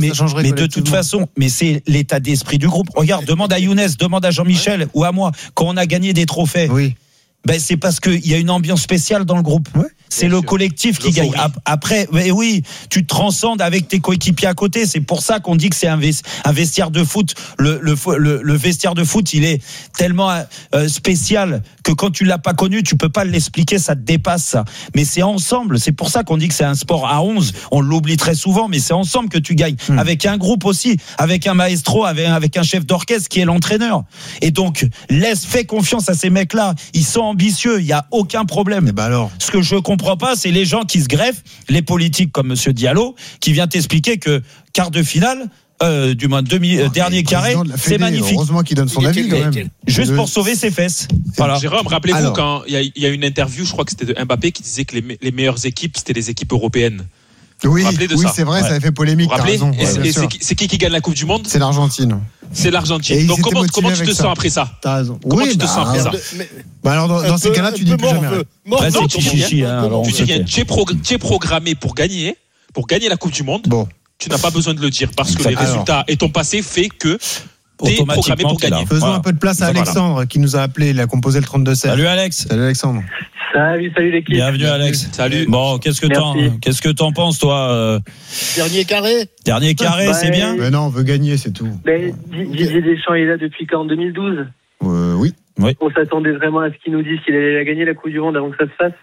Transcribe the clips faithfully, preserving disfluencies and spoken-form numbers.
mais, mais de toute façon, mais c'est l'état d'esprit du groupe. Regarde, demande à Younes, demande à Jean-Michel ouais. ou à moi quand on a gagné des trophées. Oui. Ben c'est parce qu'il y a une ambiance spéciale dans le groupe. Ouais. C'est le collectif qui gagne. Après, mais oui, tu te transcendes avec tes coéquipiers à côté. C'est pour ça qu'on dit que c'est un vestiaire de foot. Le, le, le, le vestiaire de foot, il est tellement euh, spécial que quand tu l'as pas connu, tu peux pas l'expliquer. Ça te dépasse ça. Mais c'est ensemble. C'est pour ça qu'on dit que c'est un sport à onze. On l'oublie très souvent, mais c'est ensemble que tu gagnes. Mmh. Avec un groupe aussi, avec un maestro, avec, avec un chef d'orchestre qui est l'entraîneur. Et donc, laisse, fais confiance à ces mecs-là. Ils sont ambitieux. Il y a aucun problème. Et ben alors. Ce que je comprends comprends pas, c'est les gens qui se greffent, les politiques comme Monsieur Diallo, qui vient t'expliquer que quart de finale, euh, du moins demi, oh, dernier carré, c'est magnifique. Heureusement qu'il donne son il avis quand même. Juste pour sauver ses fesses. Voilà. Jérôme, rappelez-vous Alors, quand il y, y a une interview, je crois que c'était de Mbappé qui disait que les, les meilleures équipes c'était les équipes européennes. Oui, oui c'est vrai, ouais. ça avait fait polémique. T'as raison. Et, ouais, et c'est, c'est qui qui gagne la Coupe du Monde ? C'est l'Argentine. C'est l'Argentine. Donc comment, comment tu te ça. sens après ça ? T'as raison. Comment oui, tu te bah, sens après ça ? Mais, bah alors dans, dans ces cas-là, tu dis plus jamais rien. Non, tu dis rien. Tu dis rien. Tu es, pro, tu es programmé pour gagner, pour gagner la Coupe du Monde. Bon. Tu n'as pas besoin de le dire parce que les résultats et ton passé fait que t'es programmé pour gagner. Faisons voilà. un peu de place à Alexandre voilà. qui nous a appelé. Il a composé le trente-deux seize. Salut Alex. Salut Alexandre. Salut, salut l'équipe. Bienvenue Alex. Salut. Bon, qu'est-ce que t'en, qu'est-ce que t'en penses toi euh... Dernier carré. Dernier carré, bah, c'est bien. Mais non, on veut gagner, c'est tout. Mais Didier Deschamps est là depuis quand ? En deux mille douze. Euh, oui. Oui. On s'attendait vraiment à ce qu'il nous dise qu'il allait gagner la Coupe du Monde avant que ça se fasse.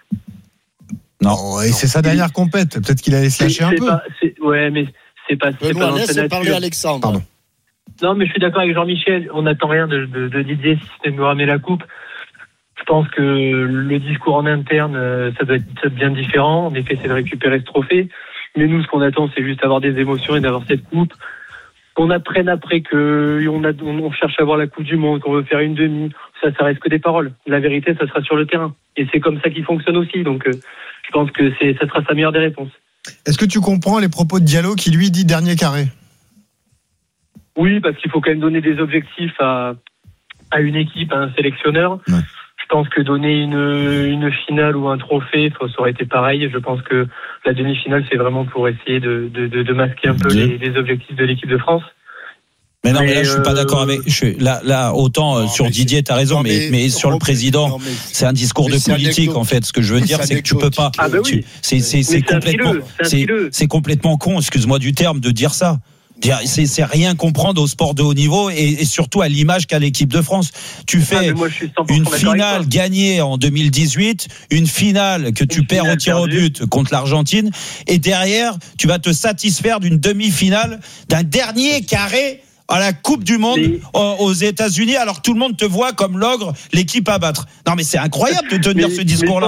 Non, et c'est sa dernière compète. Peut-être qu'il allait se lâcher c'est, un c'est peu. Pas, c'est, ouais, mais c'est pas. C'est Benoît, pas laisse nature. parler Alexandre. Pardon. Non, mais je suis d'accord avec Jean-Michel. On n'attend rien de, de, de Didier si c'est de nous ramener la coupe. Je pense que le discours en interne, ça doit être bien différent. En effet, c'est de récupérer ce trophée. Mais nous, ce qu'on attend, c'est juste avoir des émotions et d'avoir cette coupe. Qu'on apprenne après que on, a, on cherche à avoir la Coupe du Monde, qu'on veut faire une demi. Ça, ça reste que des paroles. La vérité, ça sera sur le terrain. Et c'est comme ça qu'il fonctionne aussi. Donc, euh, je pense que c'est, ça sera sa meilleure des réponses. Est-ce que tu comprends les propos de Diallo qui lui dit dernier carré ? Oui, parce qu'il faut quand même donner des objectifs à, à une équipe, à un sélectionneur. Ouais. Je pense que donner une, une finale ou un trophée, ça aurait été pareil. Je pense que la demi-finale, c'est vraiment pour essayer de, de, de, de masquer un peu les, les objectifs de l'équipe de France. Mais non, mais, mais là, je suis euh... pas d'accord avec. Je suis, là, là, autant non, sur Didier, t'as raison, non, mais, mais, mais sur le président, non, mais, c'est un discours de politique en fait. Ce que je veux dire, c'est que tu peux pas. Ah bah oui. Tu, c'est, c'est, c'est, c'est complètement, c'est, c'est complètement con. Excuse-moi du terme de dire ça. C'est, c'est rien comprendre au sport de haut niveau et, et surtout à l'image qu'a l'équipe de France. Tu fais ah, moi, une finale gagnée en deux mille dix-huit, une finale que tu une perds au tir au but contre l'Argentine et derrière, tu vas te satisfaire d'une demi-finale, d'un dernier carré à la Coupe du Monde mais... aux États-Unis alors que tout le monde te voit comme l'ogre, l'équipe à battre. Non mais c'est incroyable de tenir mais, ce discours-là.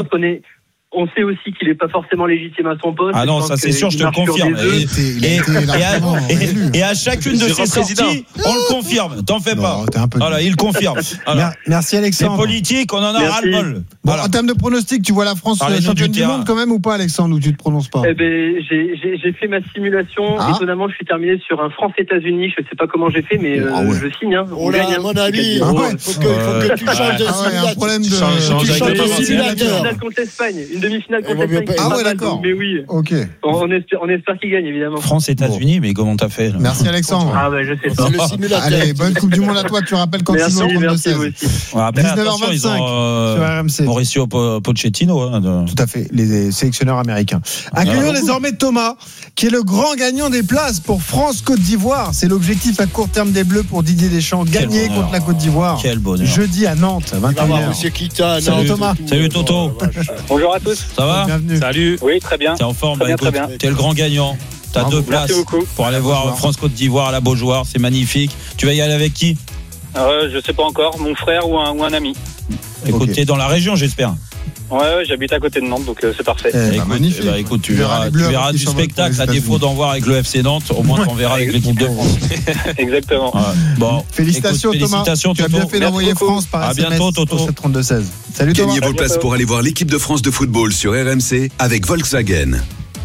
On sait aussi qu'il n'est pas forcément légitime à son poste. Ah non, ça c'est sûr, je te le confirme. Et, et, et, à, et, et à chacune de ses sorties, on le confirme. T'en fais non, pas. Voilà, il le confirme. Voilà. Merci Alexandre. C'est politique, on en a ras-le-bol. Bon, voilà. En termes de pronostics, tu vois la France championne du, du monde quand même ou pas, Alexandre, ou tu te prononces pas ? Eh ben, j'ai, j'ai, j'ai fait ma simulation. Ah. Étonnamment, je suis terminé sur un France-États-Unis. Je sais pas comment j'ai fait, mais ah ouais. euh, je signe. Hein. On l'a, à mon avis. Ah ouais. Faut que, faut que tu changes de simulateur. Un problème de. Tu changes de simulateur. Une demi-finale contre l'Espagne. Une demi-finale contre l'Espagne. Ah ouais, d'accord. Mais oui. Ok. On espère, on espère qu'il gagne, évidemment. France-États-Unis, mais comment t'as fait là ? Merci Alexandre. Ah bah je sais pas. C'est le simulateur. Allez, bonne Coupe du Monde à toi. Tu rappelles quand merci, ils ont trente-deux seize. dix-neuf heures vingt-cinq euh, sur R M C. Mauricio Pochettino. Hein, de... Tout à fait, les sélectionneurs américains. Accueillons ah, désormais Thomas, qui est le grand gagnant des places pour France-Côte d'Ivoire. C'est l'objectif à court terme des Bleus pour Didier Deschamps. Gagner contre la Côte d'Ivoire. Quel bonheur. Jeudi à Nantes, vingt et une heures. Salut Thomas. Salut Toto. Bonjour à tous. Ça va ? Bienvenue. Salut. Oui, très bien. T'es en forme, très bah, bien, écoute, très bien. T'es le grand gagnant. T'as Bravo. deux places pour aller voir France-Côte d'Ivoire à la Beaujoire, c'est magnifique. Tu vas y aller avec qui ? euh, Je sais pas encore, mon frère ou un, ou un ami. Écoute, okay. T'es dans la région, j'espère. Ouais, ouais, j'habite à côté de Nantes, donc euh, c'est parfait. Eh, écoute, bah, magnifique. Eh bah, écoute, tu verras, tu verras du spectacle, à défaut d'en voir avec le F C Nantes, au moins t'en verras avec l'équipe de France. Exactement. Ouais. Bon, félicitations, écoute, Thomas. Félicitations, tu as bien fait d'envoyer France par à S M S bientôt, Toto. Au trente-deux seize. Salut Thomas. Gagnez vos places pour aller voir l'équipe de France de football sur R M C avec Volkswagen.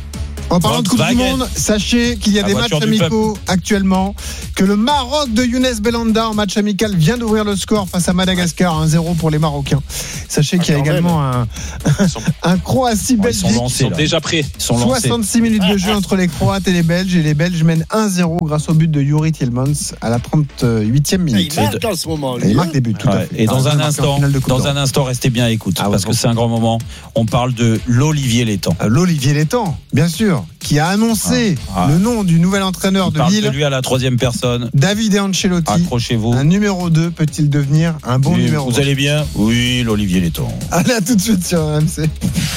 En parlant de Coupe du Volkswagen. Monde, sachez qu'il y a La des matchs voiture du amicaux actuellement, que le Maroc de Younes Belhanda en match amical vient d'ouvrir le score face à Madagascar, un zéro pour les Marocains. Sachez qu'il y a quand également un, un Croatie-Belgique. Ils sont lancés, Ils sont là. déjà prêts. Ils sont lancés. soixante-six minutes de jeu entre les Croates et les Belges, et les Belges mènent un zéro grâce au but de Yuri Tillmans à la trente-huitième Il minute. marque en ce moment. Et il marque des buts, tout à Ouais. fait. Et dans Ah, un marqué en instant, finale de Coupe dans d'Europe. un instant, restez bien à l'écoute, Ah, parce ouais, que c'est un grand moment. On parle de l'Olivier Létang. L'Olivier Létang, bien sûr, qui a annoncé Ah, ah. le nom du nouvel entraîneur On de parle Lille, de lui à la troisième personne. David Ancelotti. Accrochez-vous. Un numéro deux peut-il devenir un bon Oui, numéro vous un? allez bien? Oui, l'Olivier Létang. Allez, à tout de suite sur R M C.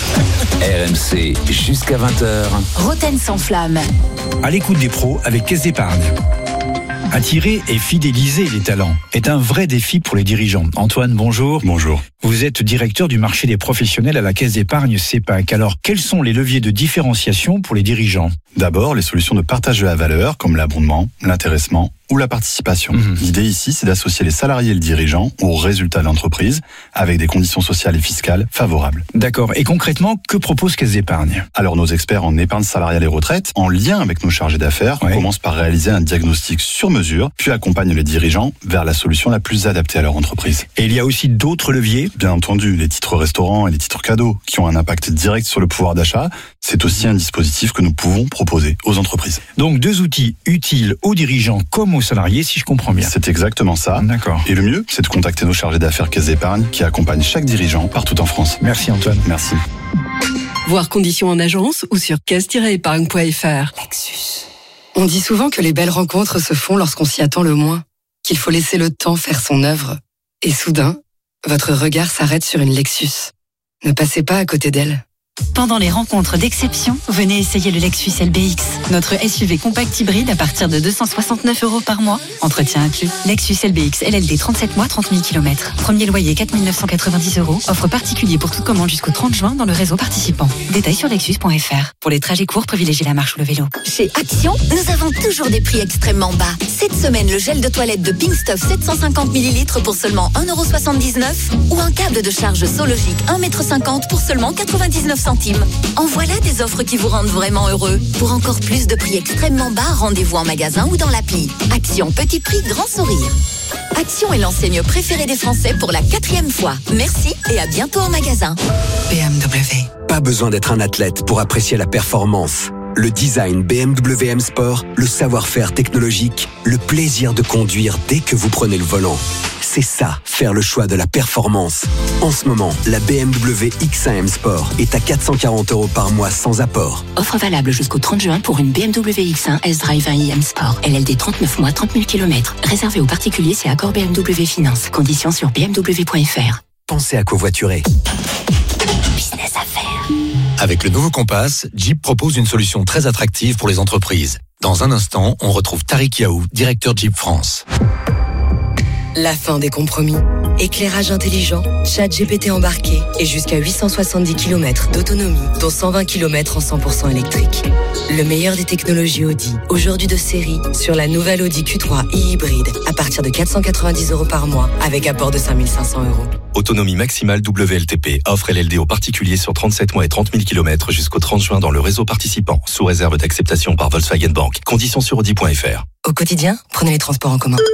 R M C jusqu'à vingt heures. Roten sans flamme. À l'écoute des pros avec Caisse d'Épargne. Attirer et fidéliser les talents est un vrai défi pour les dirigeants. Antoine, bonjour. Bonjour. Vous êtes directeur du marché des professionnels à la Caisse d'Épargne CEPAC. Alors, quels sont les leviers de différenciation pour les dirigeants? D'abord, les solutions de partage de la valeur, comme l'abondement, l'intéressement ou la participation. Mmh. L'idée ici, c'est d'associer les salariés et le dirigeant aux résultats de l'entreprise avec des conditions sociales et fiscales favorables. D'accord. Et concrètement, que propose Caisse d'Épargne? Alors, nos experts en épargne salariale et retraite, en lien avec nos chargés d'affaires, Ouais. commencent par réaliser un diagnostic sur mesure, puis accompagnent les dirigeants vers la solution la plus adaptée à leur entreprise. Et il y a aussi d'autres leviers? Bien entendu, les titres restaurants et les titres cadeaux, qui ont un impact direct sur le pouvoir d'achat, c'est aussi un dispositif que nous pouvons proposer aux entreprises. Donc, deux outils utiles aux dirigeants comme aux salariés, si je comprends bien. C'est exactement ça. D'accord. Et le mieux, c'est de contacter nos chargés d'affaires Caisse d'Épargne qui accompagnent chaque dirigeant partout en France. Merci Antoine. Merci. Voir conditions en agence ou sur caisse tiret épargne point f r. Lexus. On dit souvent que les belles rencontres se font lorsqu'on s'y attend le moins, qu'il faut laisser le temps faire son œuvre. Et soudain, votre regard s'arrête sur une Lexus. Ne passez pas à côté d'elle. Pendant les rencontres d'exception, venez essayer le Lexus L B X. Notre S U V compact hybride à partir de deux cent soixante-neuf euros par mois. Entretien inclus. Lexus L B X L L D trente-sept mois, trente mille kilomètres. Premier loyer quatre mille neuf cent quatre-vingt-dix euros. Offre particulier pour toute commande jusqu'au trente juin dans le réseau participant. Détails sur lexus point f r. Pour les trajets courts, privilégiez la marche ou le vélo. Chez Action, nous avons toujours des prix extrêmement bas. Cette semaine, le gel de toilette de Pink Stuff sept cent cinquante millilitres pour seulement un euro soixante-dix-neuf ou un câble de charge Sologic un mètre cinquante pour seulement quatre-vingt-dix-neuf centimes. En voilà des offres qui vous rendent vraiment heureux. Pour encore plus de prix extrêmement bas, rendez-vous en magasin ou dans l'appli. Action, petit prix, grand sourire. Action est l'enseigne préférée des Français pour la quatrième fois. Merci et à bientôt en magasin. B M W. Pas besoin d'être un athlète pour apprécier la performance. Le design B M W M Sport, le savoir-faire technologique, le plaisir de conduire dès que vous prenez le volant. C'est ça, faire le choix de la performance. En ce moment, la B M W X un M Sport est à quatre cent quarante euros par mois sans apport. Offre valable jusqu'au trente juin pour une B M W X un S-Drive un i M Sport. L L D trente-neuf mois, trente mille kilomètres. Réservé aux particuliers, c'est accord B M W Finance. Conditions sur b m w point f r. Pensez à covoiturer. Business à faire. Avec le nouveau Compass, Jeep propose une solution très attractive pour les entreprises. Dans un instant, on retrouve Tariq Yaou, directeur Jeep France. La fin des compromis. Éclairage intelligent, chat G P T embarqué et jusqu'à huit cent soixante-dix kilomètres d'autonomie, dont cent vingt kilomètres en cent pour cent électrique. Le meilleur des technologies Audi, aujourd'hui de série, sur la nouvelle Audi Q trois e-hybride, à partir de quatre cent quatre-vingt-dix euros par mois, avec apport de cinq mille cinq cents euros. Autonomie maximale W L T P. Offre L L D aux particuliers sur trente-sept mois et trente mille kilomètres jusqu'au trente juin dans le réseau participant, sous réserve d'acceptation par Volkswagen Bank. Conditions sur audi point f r. Au quotidien, prenez les transports en commun.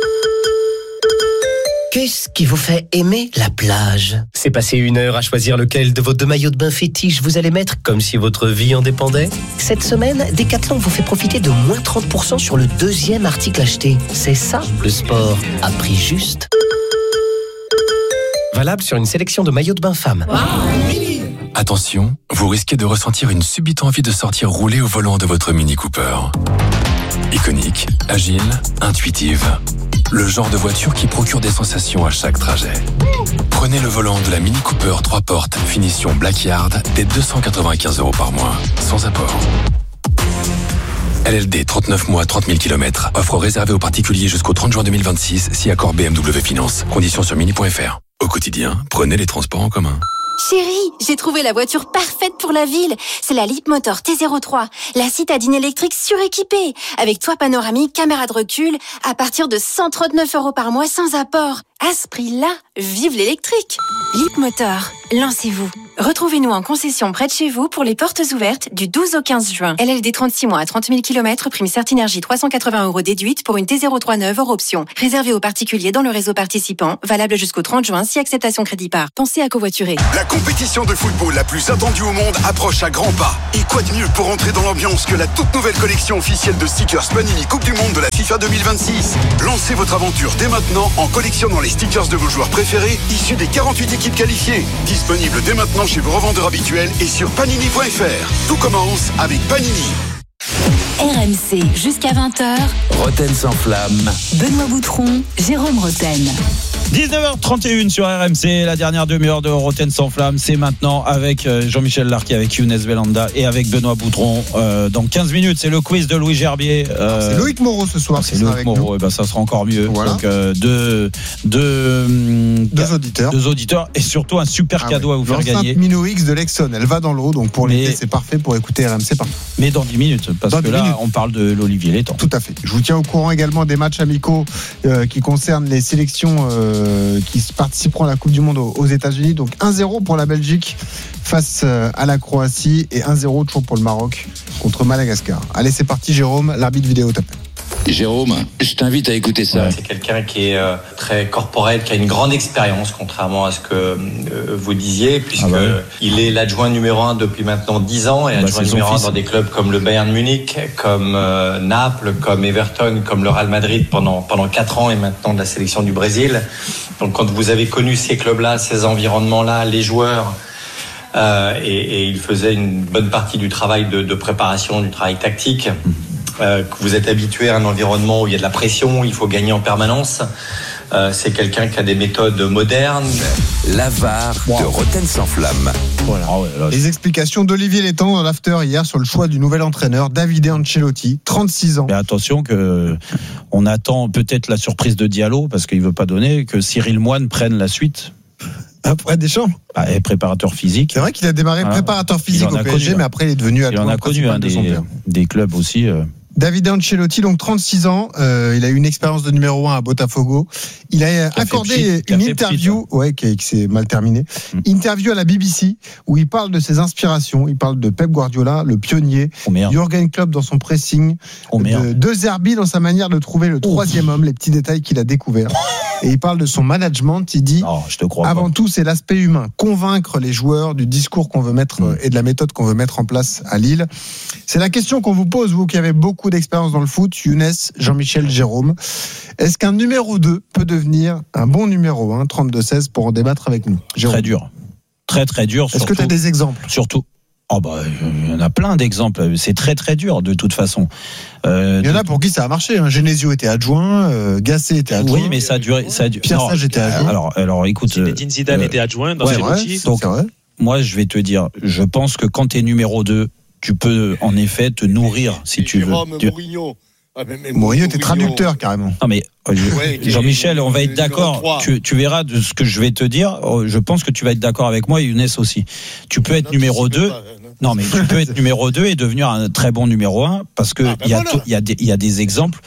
Qu'est-ce qui vous fait aimer la plage? C'est passer une heure à choisir lequel de vos deux maillots de bain fétiches vous allez mettre, comme si votre vie en dépendait? Cette semaine, Decathlon vous fait profiter de moins trente pour cent sur le deuxième article acheté. C'est ça, le sport à prix juste. Valable sur une sélection de maillots de bain femmes. Attention, vous risquez de ressentir une subite envie de sortir rouler au volant de votre Mini Cooper. Iconique, agile, intuitive. Le genre de voiture qui procure des sensations à chaque trajet. Prenez le volant de la Mini Cooper trois portes, finition Black Yard, dès deux cent quatre-vingt-quinze euros par mois, sans apport. L L D trente-neuf mois, trente mille kilomètres. Offre réservée aux particuliers jusqu'au trente juin deux mille vingt-six, si accord B M W Finance. Conditions sur mini point f r. Au quotidien, prenez les transports en commun. Chérie, j'ai trouvé la voiture parfaite pour la ville. C'est la Leapmotor T zéro trois, la citadine électrique suréquipée, avec toit panoramique, caméra de recul, à partir de cent trente-neuf euros par mois sans apport. À ce prix-là, vive l'électrique! Leapmotor, lancez-vous. Retrouvez-nous en concession près de chez vous pour les portes ouvertes du douze au quinze juin. L L D trente-six mois à trente mille kilomètres, prime Certinergie trois cent quatre-vingts euros déduite pour une T zéro trente-neuf hors option. Réservé aux particuliers dans le réseau participant, valable jusqu'au trente juin si acceptation crédit par. Pensez à covoiturer. La compétition de football la plus attendue au monde approche à grands pas. Et quoi de mieux pour entrer dans l'ambiance que la toute nouvelle collection officielle de stickers Panini Coupe du Monde de la FIFA deux mille vingt-six. Lancez votre aventure dès maintenant en collectionnant les stickers de vos joueurs préférés issus des quarante-huit équipes qualifiées. Disponible dès maintenant chez vos revendeurs habituels et sur panini point f r. Tout commence avec Panini. R M C jusqu'à vingt heures. Roten sans flamme. Benoît Boutron, Jérôme Roten. dix-neuf heures trente et une sur R M C, la dernière demi-heure de Roten sans flamme, c'est maintenant avec Jean-Michel Larquet, avec Younes Belanda et avec Benoît Boutron. Euh, dans quinze minutes, c'est le quiz de Louis Gerbier. Euh, c'est Loïc Moreau ce soir. C'est Loïc Moreau, et ben ça sera encore mieux. Voilà. Donc euh, deux, deux, deux auditeurs, deux auditeurs et surtout un super ah cadeau ouais. à vous faire L'enceinte gagner. Mino X de Lexon, elle va dans l'eau, donc pour l'été c'est parfait pour écouter R M C partout. Mais dans dix minutes, parce dans que là minutes. On parle de l'Olivier Létang. Tout à fait. Je vous tiens au courant également des matchs amicaux euh, qui concernent les sélections euh, qui participeront à la Coupe du Monde aux, aux États-Unis. Donc un zéro pour la Belgique face à la Croatie et un zéro toujours pour le Maroc contre Madagascar. Allez, c'est parti, Jérôme, l'arbitre vidéo t'appelle. Jérôme, je t'invite à écouter ça. C'est quelqu'un qui est euh, très corporel, qui a une grande expérience, contrairement à ce que euh, vous disiez, puisque ah bah oui. il est l'adjoint numéro un depuis maintenant dix ans et bah adjoint numéro un dans des clubs comme le Bayern Munich, comme euh, Naples, comme Everton, comme le Real Madrid pendant pendant quatre ans et maintenant de la sélection du Brésil. Donc quand vous avez connu ces clubs-là, ces environnements-là, les joueurs. Euh, et, et il faisait une bonne partie du travail de, de préparation, du travail tactique. Euh, que vous êtes habitué à un environnement où il y a de la pression, il faut gagner en permanence. Euh, c'est quelqu'un qui a des méthodes modernes. La V A R wow. de Roten sans flamme. Voilà. Ah ouais, là, les explications d'Olivier Létang dans l'after hier sur le choix du nouvel entraîneur Davide Ancelotti, trente-six ans. Mais attention que on attend peut-être la surprise de Diallo parce qu'il veut pas donner que Cyril Moine prenne la suite. Après Deschamps bah, et préparateur physique. C'est vrai qu'il a démarré voilà. préparateur physique au P S G, connu, mais après il est devenu adjoint. Il en a connu hein, des, des clubs aussi. Euh. Davide Ancelotti, donc trente-six ans, euh, il a eu une expérience de numéro un à Botafogo. Il a qui accordé a pchit, une interview, pchit, ouais, qui, qui s'est mal terminée. Hum. Interview à la B B C où il parle de ses inspirations. Il parle de Pep Guardiola, le pionnier, oh Jürgen Klopp dans son pressing, oh de, de Zerbi dans sa manière de trouver le troisième homme, les petits détails qu'il a découverts. Et il parle de son management. Il dit, non, je te crois avant pas. tout, c'est l'aspect humain, convaincre les joueurs du discours qu'on veut mettre mmh. et de la méthode qu'on veut mettre en place à Lille. C'est la question qu'on vous pose, vous qui avez beaucoup d'expérience dans le foot, Younes, Jean-Michel, Jérôme. Est-ce qu'un numéro deux peut devenir un bon numéro un, trente-deux seize, pour en débattre avec nous, Jérôme? Très dur. Très, très dur. Est-ce que tu as des exemples? Surtout. Oh bah, il y en a plein d'exemples. C'est très très dur de toute façon. Euh, il y en a pour qui ça a marché. Hein. Genesio était adjoint, euh, Gasset était adjoint. Oui, mais ça a duré. Ça a duré. Pierre Sage était adjoint. Alors, alors écoute. Zinedine Zidane euh, était adjoint dans ouais, ses ouais, Donc, vrai. moi, je vais te dire, je pense que quand tu es numéro deux, tu peux en effet te nourrir mais, si mais tu Jérôme, veux. Tu... Mourinho. Ah, mais, mais Mourinho, t'es traducteur carrément. Non mais ouais, Jean-Michel, on va être d'accord. Tu, tu verras de ce que je vais te dire. Je pense que tu vas être d'accord avec moi, et Younes aussi. Tu peux être non, numéro deux. Pas, non. non, mais tu peux être numéro deux et devenir un très bon numéro un parce que il ah, ben y a voilà. il y a des il y a des exemples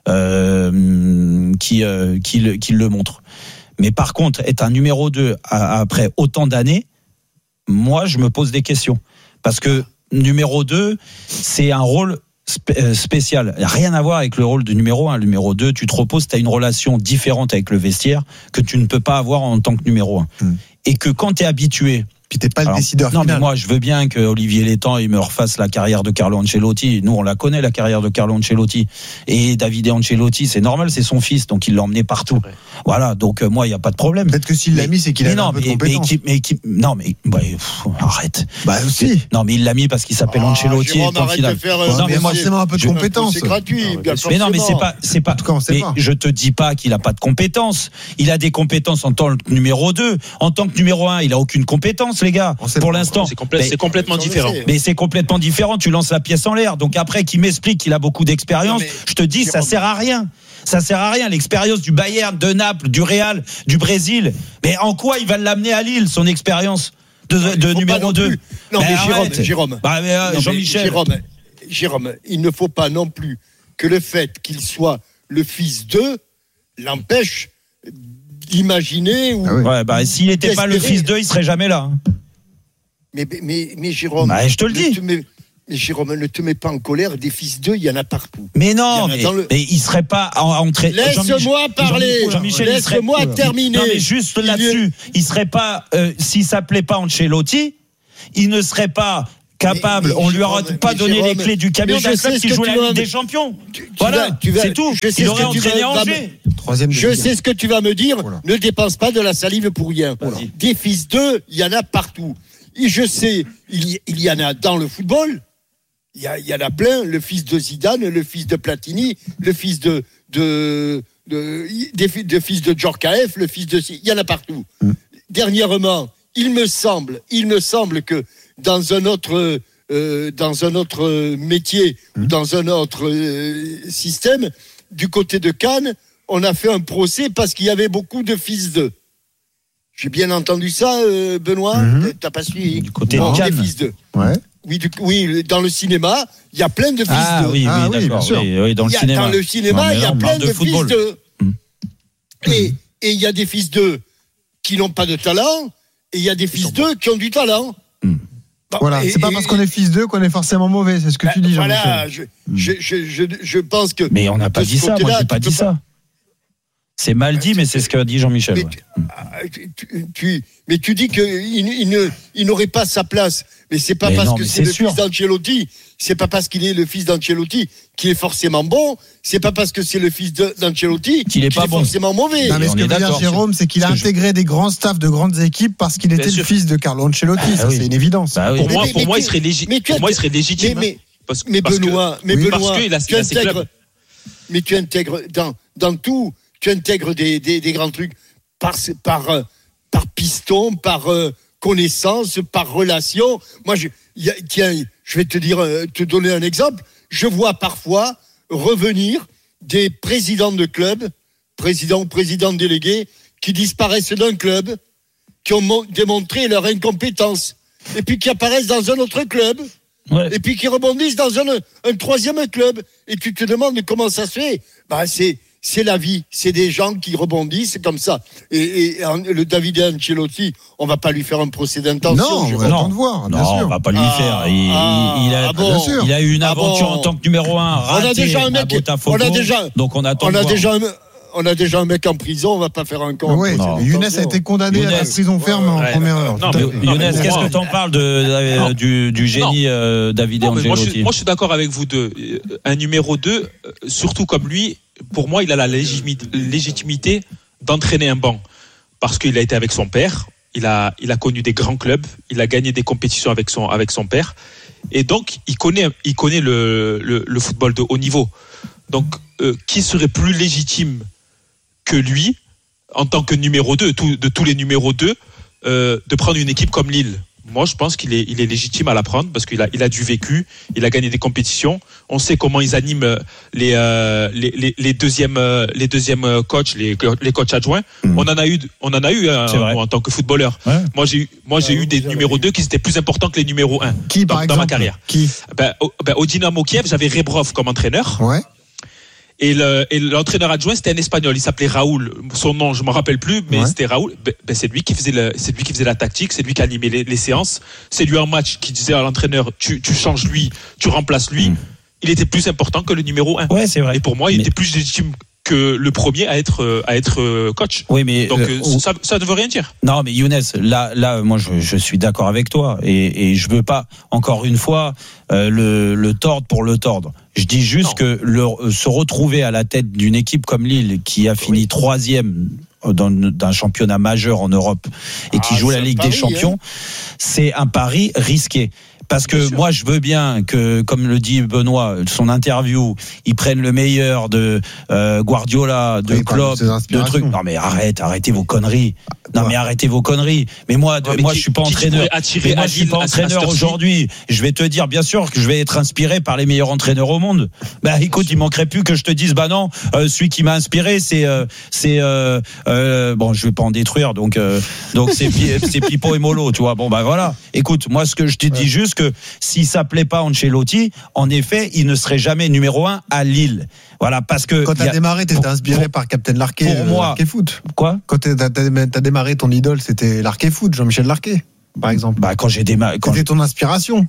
euh, qui euh, qui le qui le montrent. Mais par contre, être un numéro deux à, après autant d'années, moi je me pose des questions parce que numéro deux, c'est un rôle spécial, rien à voir avec le rôle de numéro un. Le numéro deux, tu te reposes, tu as une relation différente avec le vestiaire que tu ne peux pas avoir en tant que numéro un. Mmh. Et que quand tu es habitué, puis t'es pas Alors, le décideur non, final. Mais moi, je veux bien que Olivier Létang il me refasse la carrière de Carlo Ancelotti. Nous, on la connaît, la carrière de Carlo Ancelotti. Et Davide Ancelotti, c'est normal, c'est son fils, donc il l'a emmené partout. Voilà, donc euh, moi, il y a pas de problème. Peut-être que s'il l'a mis, c'est qu'il a un peu de compétence. Mais, mais, mais, non, mais ouais, pff, arrête. Bah aussi. Non, mais il l'a mis parce qu'il s'appelle ah, Ancelotti. Jérôme, arrête final. De faire, ouais, non, mais moi, c'est un peu de compétence. C'est gratuit. Non, bien mais non, mais c'est pas, c'est pas. En tout cas, on sait mais pas. Je te dis pas qu'il a pas de compétences. Il a des compétences en tant que numéro deux. En tant que numéro un, il a aucune compétence, les gars. Pour l'instant, c'est, complè- c'est complètement différent. Mais c'est complètement différent. Tu lances la pièce en l'air. Donc après, qu'il m'explique qu'il a beaucoup d'expérience, je te dis, ça sert à rien. Ça sert à rien. L'expérience du Bayern, de Naples, du Real, du Brésil. Mais en quoi il va l'amener à Lille, son expérience de, non, de numéro deux? Non, mais, mais Jérôme, Jérôme, bah, mais, euh, non, Jean-Michel. Mais Jérôme, Jérôme, il ne faut pas non plus que le fait qu'il soit le fils d'eux l'empêche d'imaginer. Ou, ah oui. Ouais, bah, s'il n'était pas le fils d'eux, il serait jamais là. Mais, mais, mais Jérôme. Bah, je te le dis. Te mets, mais Jérôme, ne te mets pas en colère. Des fils d'eux, il y en a partout. Mais non, mais, le... mais il serait pas entré. Laisse-moi parler. Jean-Michel, Laisse-moi serait... terminer. Non, mais juste il là-dessus, il serait pas. Euh, s'il s'appelait pas Ancelotti, il ne serait pas capable. Mais, mais, on lui aura Jérôme, pas donné Jérôme, les clés du camion d'Alsace qui joue la Ligue des Champions. Tu, tu voilà, vas, tu vas, c'est tout. Il aurait entraîné Angers. Troisième je sais ce que tu vas me dire. Voilà. Ne dépense pas de la salive pour rien. Voilà. Des fils d'eux, il y en a partout. Et je sais, il y, il y en a dans le football. Il y, a, il y en a plein, le fils de Zidane, le fils de Platini, le fils de, de, de, de, de fils de Djorkaeff, le fils de, il y en a partout. Mmh. Dernièrement, il me semble, il me semble que dans un autre, euh, dans un autre métier, mmh. dans un autre euh, système, du côté de Cannes, on a fait un procès parce qu'il y avait beaucoup de fils d'eux. J'ai bien entendu ça, euh, Benoît. Mmh. T'as pas suivi? Du côté de Cannes. Des fils d'eux. Ouais. Oui, du, oui, dans le cinéma, il y a plein de fils ah, d'eux. Oui, oui, ah, d'accord. Oui, bien sûr. Oui, oui, dans le il y a, cinéma. Dans le cinéma, il y a plein de, de fils d'eux. Mmh. Et, et il y a des fils d'eux qui n'ont pas de talent, et il y a des fils d'eux qui ont du talent. Mmh. Bon, voilà, et, c'est pas parce qu'on est fils d'eux qu'on est forcément mauvais, c'est ce que bah, tu dis, Jean-Michel. Voilà, je, mmh. je, je, je, je pense que. Mais on n'a pas dit ça, moi j'ai pas dit ça. C'est mal dit, mais c'est ce qu'a dit Jean-Michel. Mais, ouais. tu, tu, tu, mais tu dis qu'il il ne, il n'aurait pas sa place. Mais c'est pas mais parce non, que c'est, c'est le sûr. fils d'Ancelotti, c'est pas parce qu'il est le fils d'Ancelotti qu'il est forcément bon. C'est pas parce que c'est le fils de, d'Ancelotti qu'il est, qu'il pas est bon. forcément mauvais. Non, mais ce que veut dire Jérôme, c'est qu'il a intégré je... des grands staffs de grandes équipes parce qu'il était le fils de Carlo Ancelotti. Ah, ça, oui. C'est une évidence. Bah, oui. Pour mais, moi, mais, pour mais, moi, il serait légitime. Pour moi, il serait légitime. Mais, parce, mais parce Benoît, que, mais oui. Benoît, parce qu'il a, tu intègres. Mais tu intègres dans dans tout. Tu intègres des, des, des grands trucs par, par, par piston, par euh, connaissance, par relation. Moi, je, y a, tiens, je vais te dire, te donner un exemple. Je vois parfois revenir des présidents de clubs, présidents ou présidents délégués, qui disparaissent d'un club, qui ont mo- démontré leur incompétence, et puis qui apparaissent dans un autre club. Ouais. Et puis qui rebondissent dans un, un troisième club. Et tu te demandes comment ça se fait. Bah, c'est, c'est la vie. C'est des gens qui rebondissent comme ça. Et, et le David Ancelotti, on va pas lui faire un procès d'intention. Non, on va non, de voir, bien non, sûr. on va pas lui ah, faire. Il, ah, il, a, ah bon, il a eu une aventure ah bon. en tant que numéro un. Raté, on a déjà un mec. On a déjà. Donc on attend. On a déjà. Un, On a déjà un mec en prison, on va pas faire un compte. Oui, Younes a été condamné Younes. à la prison ferme ouais, en ouais, première heure. Non, mais, Younes, qu'est-ce que t'en parles de, de, du, du génie euh, David Ancelotti? moi, je, moi, je suis d'accord avec vous deux. Un numéro deux, surtout comme lui, pour moi, il a la légitimité, légitimité d'entraîner un banc. Parce qu'il a été avec son père, il a, il a connu des grands clubs, il a gagné des compétitions avec son, avec son père. Et donc, il connaît, il connaît le, le, le football de haut niveau. Donc, euh, qui serait plus légitime que lui, en tant que numéro deux, tout, de tous les numéros deux, euh, de prendre une équipe comme Lille? Moi, je pense qu'il est, il est légitime à la prendre parce qu'il a, il a du vécu, il a gagné des compétitions. On sait comment ils animent les, euh, les, les, les deuxièmes, les deuxièmes coachs, les, les coachs adjoints. Mmh. On en a eu, on en a eu hein, en tant que footballeur. Ouais. Moi, j'ai eu, moi, j'ai ouais, eu des numéros deux qui étaient plus importants que les numéros un. Qui, dans, par exemple, dans ma carrière. Qui? Ben, au, ben, au Dynamo Kiev, j'avais Rebrov comme entraîneur. Ouais. Et, le, et l'entraîneur adjoint, c'était un Espagnol. Il s'appelait Raoul. Son nom, je m'en rappelle plus, mais ouais. c'était Raoul. Ben, ben, c'est lui qui faisait le, c'est lui qui faisait la tactique, c'est lui qui animait les, les séances. C'est lui en match qui disait à l'entraîneur, tu, tu changes lui, tu remplaces lui. Mmh. Il était plus important que le numéro un. Ouais, c'est vrai. Et pour moi, il mais... était plus légitime que le premier à être à être coach. Oui, mais donc euh, ça, ça ne veut rien dire. Non, mais Younes, là, là, moi, je, je suis d'accord avec toi, et, et je veux pas encore une fois euh, le, le tordre pour le tordre. Je dis juste non. que le, se retrouver à la tête d'une équipe comme Lille qui a fini oui. troisième dans, d'un championnat majeur en Europe et qui ah, joue la Ligue pari, des Champions, hein. c'est un pari risqué. Parce que moi, je veux bien que, comme le dit Benoît, son interview, ils prennent le meilleur de euh, Guardiola, de oui, Klopp, de, de trucs. Non mais arrête, arrêtez vos conneries. Non mais arrêtez vos conneries. Mais moi, de, ouais, mais moi, qui, je suis pas entraîneur. Mais moi, je suis pas entraîneur aujourd'hui. Je vais te dire, bien sûr, que je vais être inspiré par les meilleurs entraîneurs au monde. Bah, écoute, il manquerait plus que je te dise, bah non, euh, celui qui m'a inspiré, c'est, euh, c'est, euh, euh, bon, je vais pas en détruire, donc, euh, donc c'est, c'est Pipo et Molo, tu vois. Bon, bah voilà. Écoute, moi, ce que je te dis juste. que s'il s'appelait pas Ancelotti, en effet, il ne serait jamais numéro un à Lille. Voilà, parce que quand tu as démarré, tu étais inspiré pour, par Captain Larquet, pour moi, Larquet Foot. Quoi? Quand tu as démarré, ton idole, c'était Larquet Foot, Jean-Michel Larquet, par exemple. Bah, quand j'ai démarré. Quand c'était ton inspiration.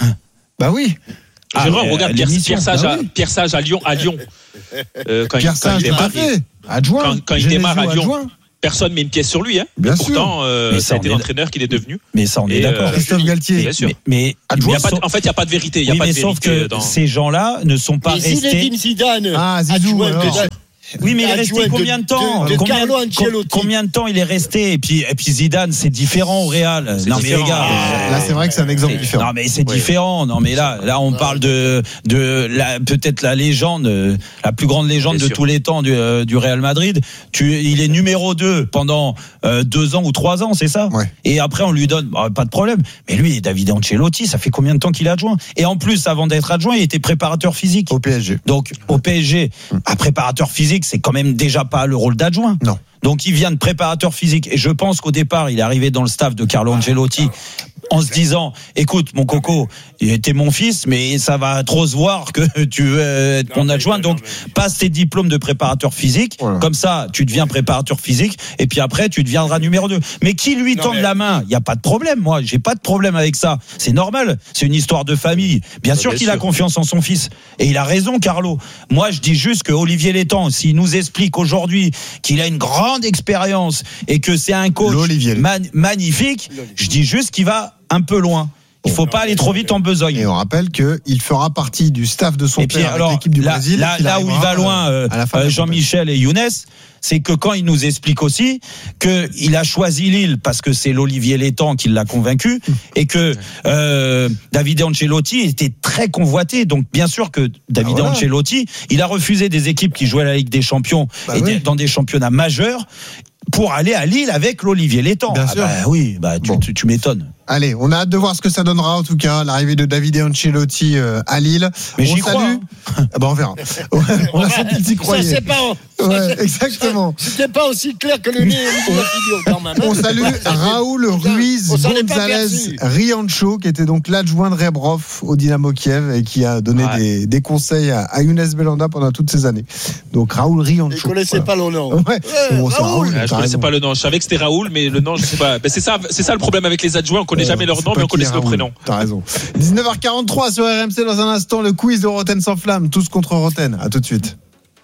Bah oui. Ah, Jérôme, euh, regarde Pierre, Pierre, Sage bah oui. à, Pierre Sage à Lyon. À Lyon. Euh, quand Pierre il, Sage, quand il démarre, il, adjoint. Quand, quand il démarre à Lyon, adjoint. Personne met une pièce sur lui. Hein. Bien et sûr. pourtant, euh, ça a été l'entraîneur qu'il est devenu. Mais ça, on est d'accord. Euh, Christophe Galtier. Bien sûr. Mais, mais y a pas de, en fait, il n'y a pas de vérité. Y a oui, pas mais de sauf vérité que dans... ces gens-là ne sont pas mais restés. Zinedine Zidane. Ah, Zizou, alors. Oui, mais il est resté combien de temps de, de combien, Carlo Ancelotti. Combien de temps il est resté et puis, et puis Zidane, c'est différent au Real. Non, mais les gars. Là, c'est vrai que c'est un exemple différent. Non, mais c'est oui. différent. Non, mais là, là, on parle de, de la, peut-être la légende, la plus grande légende Bien de sûr. tous les temps du, euh, du Real Madrid. Tu, il est numéro deux pendant euh, deux ans ou trois ans, c'est ça? Ouais. Et après, on lui donne, bah, pas de problème. Mais lui, David Ancelotti, ça fait combien de temps qu'il est adjoint? Et en plus, avant d'être adjoint, il était préparateur physique. Au P S G. Donc, au P S G, un préparateur physique, c'est quand même déjà pas le rôle d'adjoint. Non. Donc il vient de préparateur physique et je pense qu'au départ il est arrivé dans le staff de Carlo Ancelotti en se disant écoute mon coco, t'es mon fils mais ça va trop se voir que tu veux être mon adjoint, donc passe tes diplômes de préparateur physique, voilà. Comme ça tu deviens préparateur physique et puis après tu deviendras numéro deux. Mais qui lui tende mais... la main, il n'y a pas de problème, moi j'ai pas de problème avec ça, c'est normal, c'est une histoire de famille. Bien sûr bien qu'il sûr. a confiance en son fils et il a raison Carlo. Moi je dis juste que Olivier Létang, s'il nous explique aujourd'hui qu'il a une grande d'expérience et que c'est un coach man- magnifique, je dis juste qu'il va un peu loin. Il faut pas aller trop vite en besogne. Et on rappelle qu'il fera partie du staff de son et puis, père alors, avec l'équipe du là, Brésil. Là, là où il va loin, euh, euh, Jean-Michel et Younes, c'est que quand il nous explique aussi qu'il a choisi Lille parce que c'est l'Olivier Létang qui l'a convaincu et que euh, David Ancelotti était très convoité. Donc bien sûr que David ah, voilà. Ancelotti, il a refusé des équipes qui jouaient à la Ligue des Champions bah et oui. dans des championnats majeurs pour aller à Lille avec l'Olivier Létang. Bien ah sûr. Bah oui, bah tu, bon. tu, tu m'étonnes. Allez, on a hâte de voir ce que ça donnera en tout cas, l'arrivée de David Ancelotti euh, à Lille. Mais on j'y salue. crois. Hein. Ah bah on verra. On a senti que tu y croyais. Ça c'est pas. Ouais, exactement. Ça, c'était pas aussi clair que le nez de la vidéo quand même. Hein. On salue Raoul Ruiz González Riancho, qui était donc l'adjoint de Rebrov au Dynamo Kiev et qui a donné ouais. des, des conseils à, à Younes Belhanda pendant toutes ces années. Donc Raoul Riancho. Je ne connaissais voilà. pas le nom. Ouais. Ouais, bon, Raoul. Raoul ouais, je ne connaissais pas le nom. Je savais que c'était Raoul, mais le nom, je ne sais pas. Ben, c'est ça, c'est ça le problème avec les adjoints. On ne connaît euh, jamais leur nom, mais on connaît le prénom. T'as raison. dix-neuf heures quarante-trois sur R M C, dans un instant, le quiz de Roten sans flamme. Tous contre Roten. À tout de suite.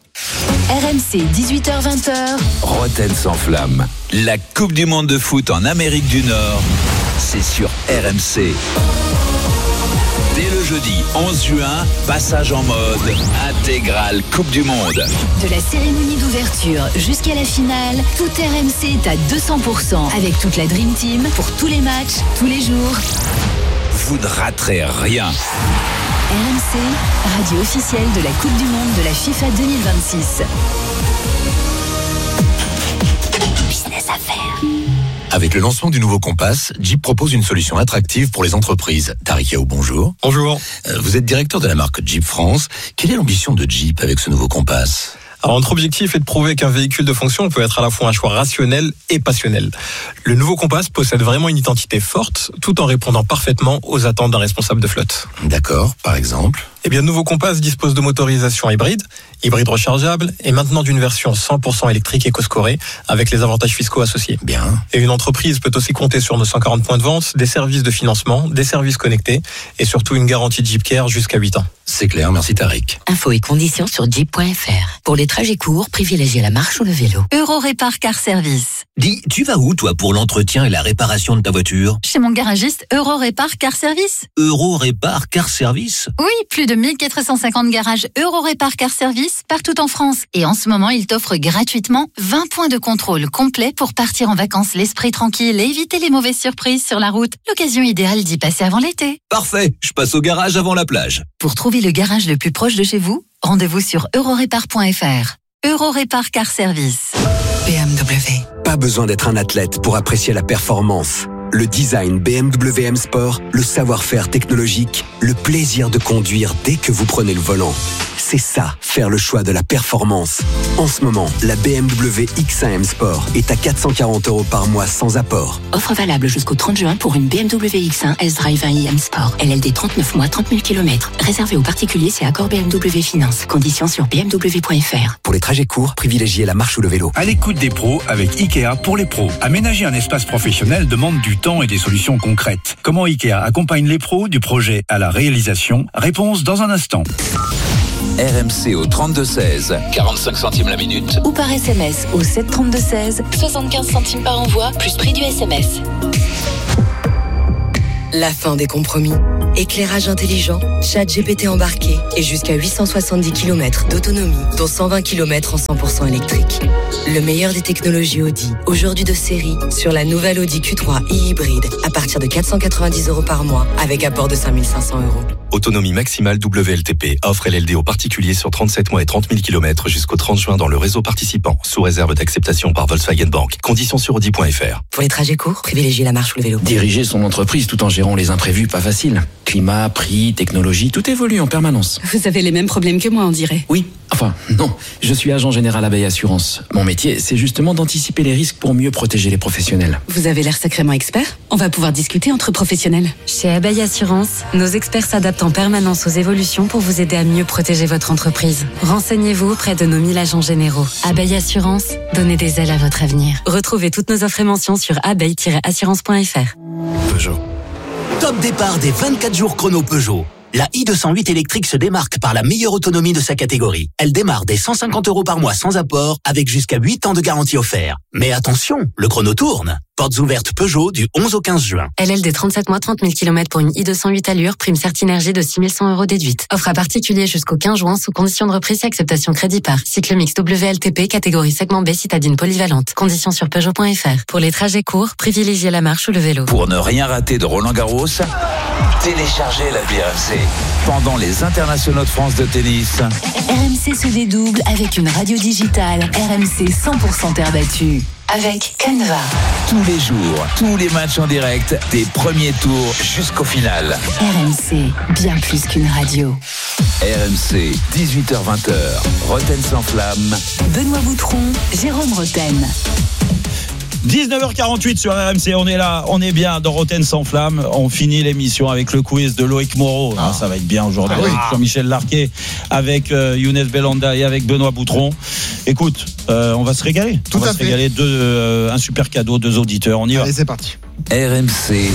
R M C, dix-huit heures vingt. Roten sans flamme. La Coupe du Monde de foot en Amérique du Nord, c'est sur R M C. Dès le jeudi onze juin, passage en mode intégrale Coupe du Monde. De la cérémonie d'ouverture jusqu'à la finale, tout R M C est à deux cents pour cent avec toute la Dream Team pour tous les matchs, tous les jours. Vous ne raterez rien. R M C, radio officielle de la Coupe du Monde de la FIFA deux mille vingt-six. Business Affaires. Avec le lancement du nouveau Compass, Jeep propose une solution attractive pour les entreprises. Tariq Yao, bonjour. Bonjour. Vous êtes directeur de la marque Jeep France. Quelle est l'ambition de Jeep avec ce nouveau Compass ? Alors, notre objectif est de prouver qu'un véhicule de fonction peut être à la fois un choix rationnel et passionnel. Le nouveau Compass possède vraiment une identité forte, tout en répondant parfaitement aux attentes d'un responsable de flotte. D'accord, par exemple ? Eh bien, le nouveau Compass dispose de motorisation hybride, hybride rechargeable et maintenant d'une version cent pour cent électrique éco-scorée avec les avantages fiscaux associés. Bien. Et une entreprise peut aussi compter sur nos cent quarante points de vente, des services de financement, des services connectés et surtout une garantie Jeep Care jusqu'à huit ans. C'est clair, merci Tariq. Infos et conditions sur jeep point f r. Pour les trajets courts, privilégiez la marche ou le vélo. Eurorépar Car Service. Dis, tu vas où toi pour l'entretien et la réparation de ta voiture ? Chez mon garagiste Eurorépar Car Service. Eurorépar Car Service ? Oui, plus de mille quatre cent cinquante garages Eurorépar Car Service partout en France. Et en ce moment, il t'offre gratuitement vingt points de contrôle complets pour partir en vacances l'esprit tranquille et éviter les mauvaises surprises sur la route. L'occasion idéale d'y passer avant l'été. Parfait, je passe au garage avant la plage. Pour trouver le garage le plus proche de chez vous, rendez-vous sur eurorépar point f r. Eurorépar Car Service. B M W. Pas besoin d'être un athlète pour apprécier la performance. Le design B M W M Sport, le savoir-faire technologique, le plaisir de conduire dès que vous prenez le volant. C'est ça, faire le choix de la performance. En ce moment, la B M W X un M Sport est à quatre cent quarante euros par mois sans apport. Offre valable jusqu'au trente juin pour une B M W X un S-Drive un i M Sport. L L D trente-neuf mois, trente mille kilomètres. Réservé aux particuliers, c'est accord B M W Finance. Conditions sur b m w point f r. Pour les trajets courts, privilégiez la marche ou le vélo. À l'écoute des pros avec Ikea pour les pros. Aménager un espace professionnel demande du temps et des solutions concrètes. Comment Ikea accompagne les pros du projet à la réalisation? Réponse dans un instant. R M C au trente-deux seize, quarante-cinq centimes la minute. Ou par S M S au sept trente-deux seize, soixante-quinze centimes par envoi, plus prix du S M S. La fin des compromis. Éclairage intelligent, ChatGPT embarqué et jusqu'à huit cent soixante-dix kilomètres d'autonomie, dont cent vingt kilomètres en cent pour cent électrique. Le meilleur des technologies Audi, aujourd'hui de série, sur la nouvelle Audi Q trois e-hybride, à partir de quatre cent quatre-vingt-dix euros par mois, avec apport de cinq mille cinq cents euros. Autonomie maximale W L T P. Offre L L D aux particuliers sur trente-sept mois et trente mille kilomètres jusqu'au trente juin dans le réseau participant, sous réserve d'acceptation par Volkswagen Bank. Conditions sur audi point f r. Pour les trajets courts, privilégiez la marche ou le vélo. Diriger son entreprise tout en gérant les imprévus, pas facile. Climat, prix, technologie, tout évolue en permanence. Vous avez les mêmes problèmes que moi, on dirait. Oui, enfin, non. Je suis agent général Abeille Assurance. Mon métier, c'est justement d'anticiper les risques pour mieux protéger les professionnels. Vous avez l'air sacrément expert. On va pouvoir discuter entre professionnels. Chez Abeille Assurance, nos experts s'adaptent en permanence aux évolutions pour vous aider à mieux protéger votre entreprise. Renseignez-vous auprès de nos mille agents généraux. Abeille Assurance, donnez des ailes à votre avenir. Retrouvez toutes nos offres et mentions sur abeille tiret assurance point f r. Peugeot. Top départ des vingt-quatre jours chrono Peugeot. La i deux cent huit électrique se démarque par la meilleure autonomie de sa catégorie. Elle démarre dès cent cinquante euros par mois sans apport, avec jusqu'à huit ans de garantie offert. Mais attention, le chrono tourne. Portes ouvertes Peugeot du onze au quinze juin. L L D trente-sept mois, trente mille kilomètres pour une i deux cent huit allure, prime Certinergie de six mille cent euros déduite. Offre à particulier jusqu'au quinze juin sous condition de reprise et acceptation crédit par. Cycle mix W L T P, catégorie segment B, citadine polyvalente. Conditions sur peugeot point f r. Pour les trajets courts, privilégiez la marche ou le vélo. Pour ne rien rater de Roland Garros, téléchargez l'appli R M C. Pendant les internationaux de France de tennis, R M C se dédouble avec une radio digitale. R M C cent pour cent terre battue. Avec Canva. Tous les jours, tous les matchs en direct, des premiers tours jusqu'au final. R M C, bien plus qu'une radio. R M C, dix-huit heures vingt, Roten sans flamme. Benoît Boutron, Jérôme Roten. dix-neuf heures quarante-huit sur R M C, on est là, on est bien dans Roten sans flamme. On finit l'émission avec le quiz de Loïc Moreau. Ah. Ah, ça va être bien aujourd'hui ah, avec oui. Jean-Michel Larquet, avec euh, Younes Belanda et avec Benoît Boutron. Écoute, euh, on va se régaler. Tout on va à se fait. régaler. Deux, euh, un super cadeau, deux auditeurs. On y va. Allez, c'est parti. R M C.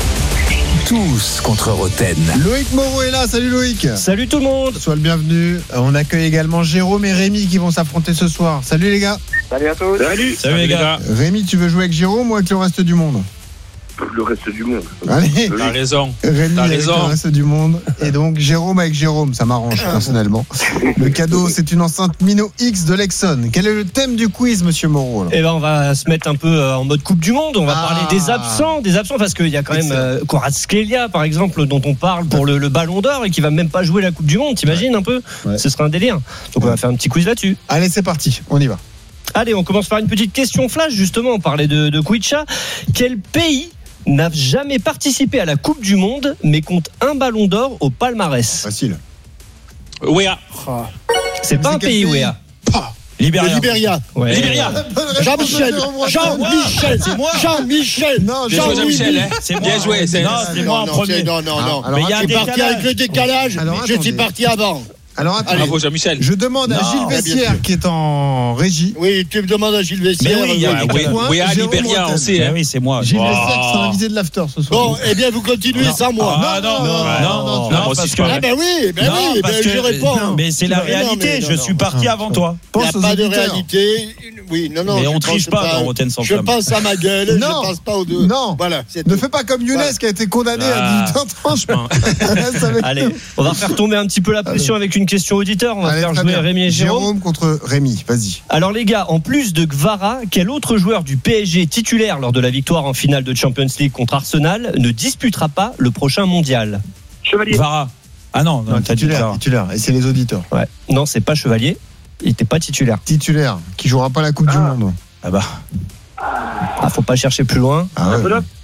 Tous contre Roten. Loïc Moreau est là, salut Loïc. Salut tout le monde. Sois le bienvenu. On accueille également Jérôme et Rémi qui vont s'affronter ce soir. Salut les gars. Salut à tous. Salut. Salut, Salut les gars. Rémi, tu veux jouer avec Jérôme ou avec le reste du monde? Le reste du monde. Allez. T'as raison. Rémi T'as avec raison. le reste du monde. Et donc Jérôme avec Jérôme, ça m'arrange personnellement. Le cadeau, c'est une enceinte Mino X de Lexon. Quel est le thème du quiz, monsieur Moreau? Eh ben, on va se mettre un peu en mode Coupe du Monde. On va ah. parler des absents, des absents parce qu'il y a quand même euh, Kvaratskhelia, par exemple, dont on parle pour le, le Ballon d'Or et qui va même pas jouer la Coupe du Monde. T'imagines un peu? Ouais. Ce serait un délire. Donc on va faire un petit quiz là-dessus. Allez, c'est parti. On y va. Allez, on commence par une petite question flash. Justement, on parlait de, de Kwicha. Quel pays n'a jamais participé à la Coupe du Monde mais compte un Ballon d'Or au palmarès? Facile. O E A. Oh. C'est pas un pays, O E A. Libéria. Libéria. Ouais. Libéria. Jean-Michel. Jean-Michel. C'est moi. Jean-Michel. Non, Jean-Michel. Hein. C'est moi. Bien joué. C'est, non, c'est moi en premier. Non, non, non. Alors, mais il y a un décalage. parti avec le décalage. Alors, je suis parti avant. Alors, attendez. Bravo Jean-Michel. Je demande non, à Gilles Vessière qui est en régie. Oui, tu me demandes à Gilles Vessière. Mais oui, il y a oui, à Libéria, on sait. Oui, c'est moi. Gilles Vessière qui sera invité de l'after ce soir. Bon, eh bien, vous continuez non. sans moi. Ah, non, non, non, non, non, parce que. Ah, ben oui, ben oui, ben je réponds. Mais c'est la réalité, je suis parti avant toi. Il n'y a pas de réalité. Oui, non, non. Mais on triche pas dans Roten sans flamme. Je pense à ma gueule, je pense pas aux deux. Non, voilà. Ne fais pas comme Younes qui a été condamné à dix-huit heures trente. Allez, on va faire tomber un petit peu la pression avec une question auditeur. On va Allez, faire jouer bien. Rémi et Jérôme. Jérôme contre Rémi, vas-y. Alors les gars, en plus de Kvara, quel autre joueur du P S G titulaire lors de la victoire en finale de Champions League contre Arsenal ne disputera pas le prochain mondial? Chevalier. Kvara. Ah non, non, non titulaire, titulaire. Et c'est les auditeurs. Ouais. Non, c'est pas Chevalier. Il n'était pas titulaire. Titulaire, qui jouera pas la Coupe ah. du Monde. Ah bah. Ah, faut pas chercher plus loin. Ah ouais.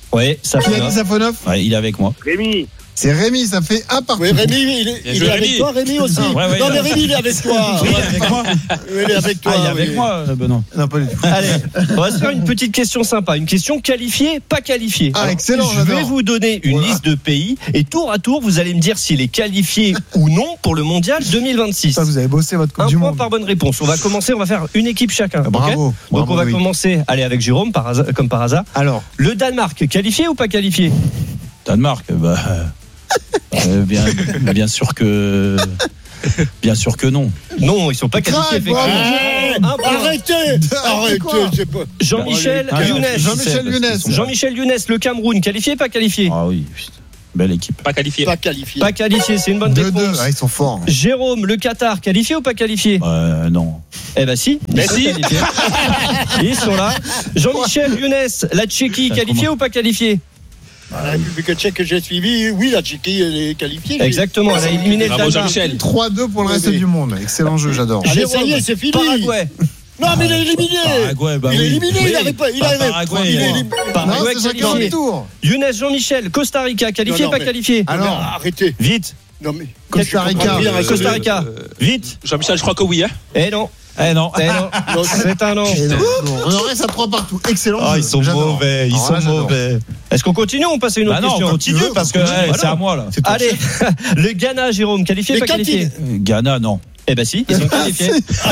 Ouais, ça Qui a dit Safonov? Ouais, il est avec moi. Rémi. C'est Rémi, ça fait un partout. Oui, Rémi, il est, il est avec toi, Rémi aussi. Ouais, ouais, non, mais ouais. Rémi, il est avec toi. Oui, il est avec moi. Il est avec toi. Ah, il est avec oui. moi, Benoît. Non, pas du tout. Allez, on va se faire une petite question sympa. Une question qualifiée, pas qualifiée. Ah, excellent, Je vais j'adore. vous donner une Voilà. liste de pays et tour à tour, vous allez me dire s'il est qualifié ou non pour le mondial deux mille vingt-six. Ça, vous avez bossé votre Coupe Un du point Monde. par bonne réponse. On va commencer, on va faire une équipe chacun. Ah, bravo. ok Donc Bravo, on va oui. commencer, allez, avec Jérôme, par hasard, comme par hasard. Alors, Le Danemark, qualifié ou pas qualifié? Danemark, bah. euh, bien, bien sûr que. Bien sûr que non. Non, ils sont pas qualifiés. Crac, bravo. effectivement. Un point. Arrêtez. Arrêtez. quoi c'est pas- Jean-Michel Ah, Younes. Jean-Michel Younes. Jean-Michel Younes, le Cameroun, qualifié, pas qualifié? Ah oui, putain. Belle équipe. Pas qualifié. Pas qualifié. Pas qualifié, c'est une bonne deux deux. réponse. Ah, ils sont forts. Jérôme, le Qatar, qualifié ou pas qualifié? Euh, non. Eh ben si, ils Mais sont si. qualifiés. Ils sont là. Jean-Michel Younes, la Tchéquie, qualifié ou pas qualifié? La République tchèque que j'ai suivie, oui, la Tchéquie, elle est qualifiée. Exactement, elle a éliminé le Bravo Danemark. Jean-Michel. trois deux pour le reste Oui. du monde. Excellent jeu, j'adore. Allez, Jérôme, ça y est, c'est fini. Paraguay. Non, mais il est éliminé. Paraguay, bah il est oui. éliminé, Oui. il n'arrive pas. Il Pas arrive. Paraguay, il est moi. éliminé. Paraguay Non, c'est chacun qualifié. le tour. Younes Jean-Michel, Costa Rica, qualifié, Non, non, pas mais- qualifié? Alors, Alors, arrêtez. Vite. Non, mais. Costa Rica. Rien à Costa ce- Rica. Vite. Jean-Michel, je crois que oui. Hein. Eh non, Eh non. eh non, c'est un non. Et non. Bon, on en reste à trois partout. Excellent. Ah, jeu. ils sont J'adore. mauvais. Ils Alors sont là, j'adore. mauvais. Est-ce qu'on continue ou on passe à une autre Bah non, question? on continue veux, parce que continue. ouais, Voilà. c'est à moi là. C'est toi. Allez, le Ghana, Jérôme, qualifié, Mais pas quand qualifié? Euh, Ghana, non. Eh ben si, ils sont qualifiés.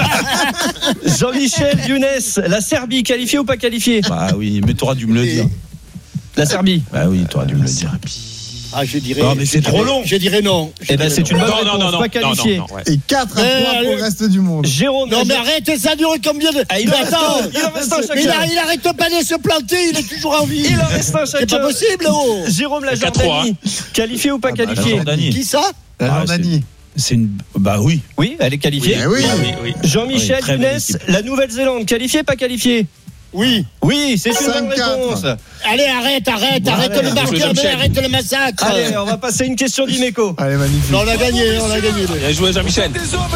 Jean-Michel Younes, la Serbie, qualifiée ou pas qualifiée? Bah oui, mais t'auras dû me le Et- dire. La Serbie. Bah oui, t'auras dû me le dire. Ah, je dirais. Non, mais c'est je trop dirais- long. Je dirais non. Je Eh ben dirais c'est non. une bonne Non, non, réponse, non, non. pas qualifié. Non, non, ouais. Et quatre à Eh, trois pour allez. le reste du monde. Jérôme, Non, la- mais arrête, ça dure combien de. Ah, il en Mais reste attends, un, il en reste un chacun. mais il, a- il arrête pas de se planter, il est toujours en vie. Il en reste un C'est chacun. pas possible, oh. Jérôme, la quatre trois, Jordanie, qualifiée ou pas Ah bah, la qualifiée? Jordanie. Qui ça? La Ah, Jordanie. C'est une. Bah oui. Oui, elle est qualifiée. Eh oui. Oui, oui. Jean-Michel Oui, très belle Younes, équipe. la Nouvelle-Zélande, qualifiée, pas qualifiée? Oui. Oui, c'est une bonne cinq quatre. réponse. Allez, arrête, arrête, Bon, arrête allez, le marqueur, Jean-Michel. mais arrête le massacre. Allez, on va passer à une question d'Imeco. Allez, magnifique. Non, on a gagné, on a gagné. Bien joué Jean-Michel.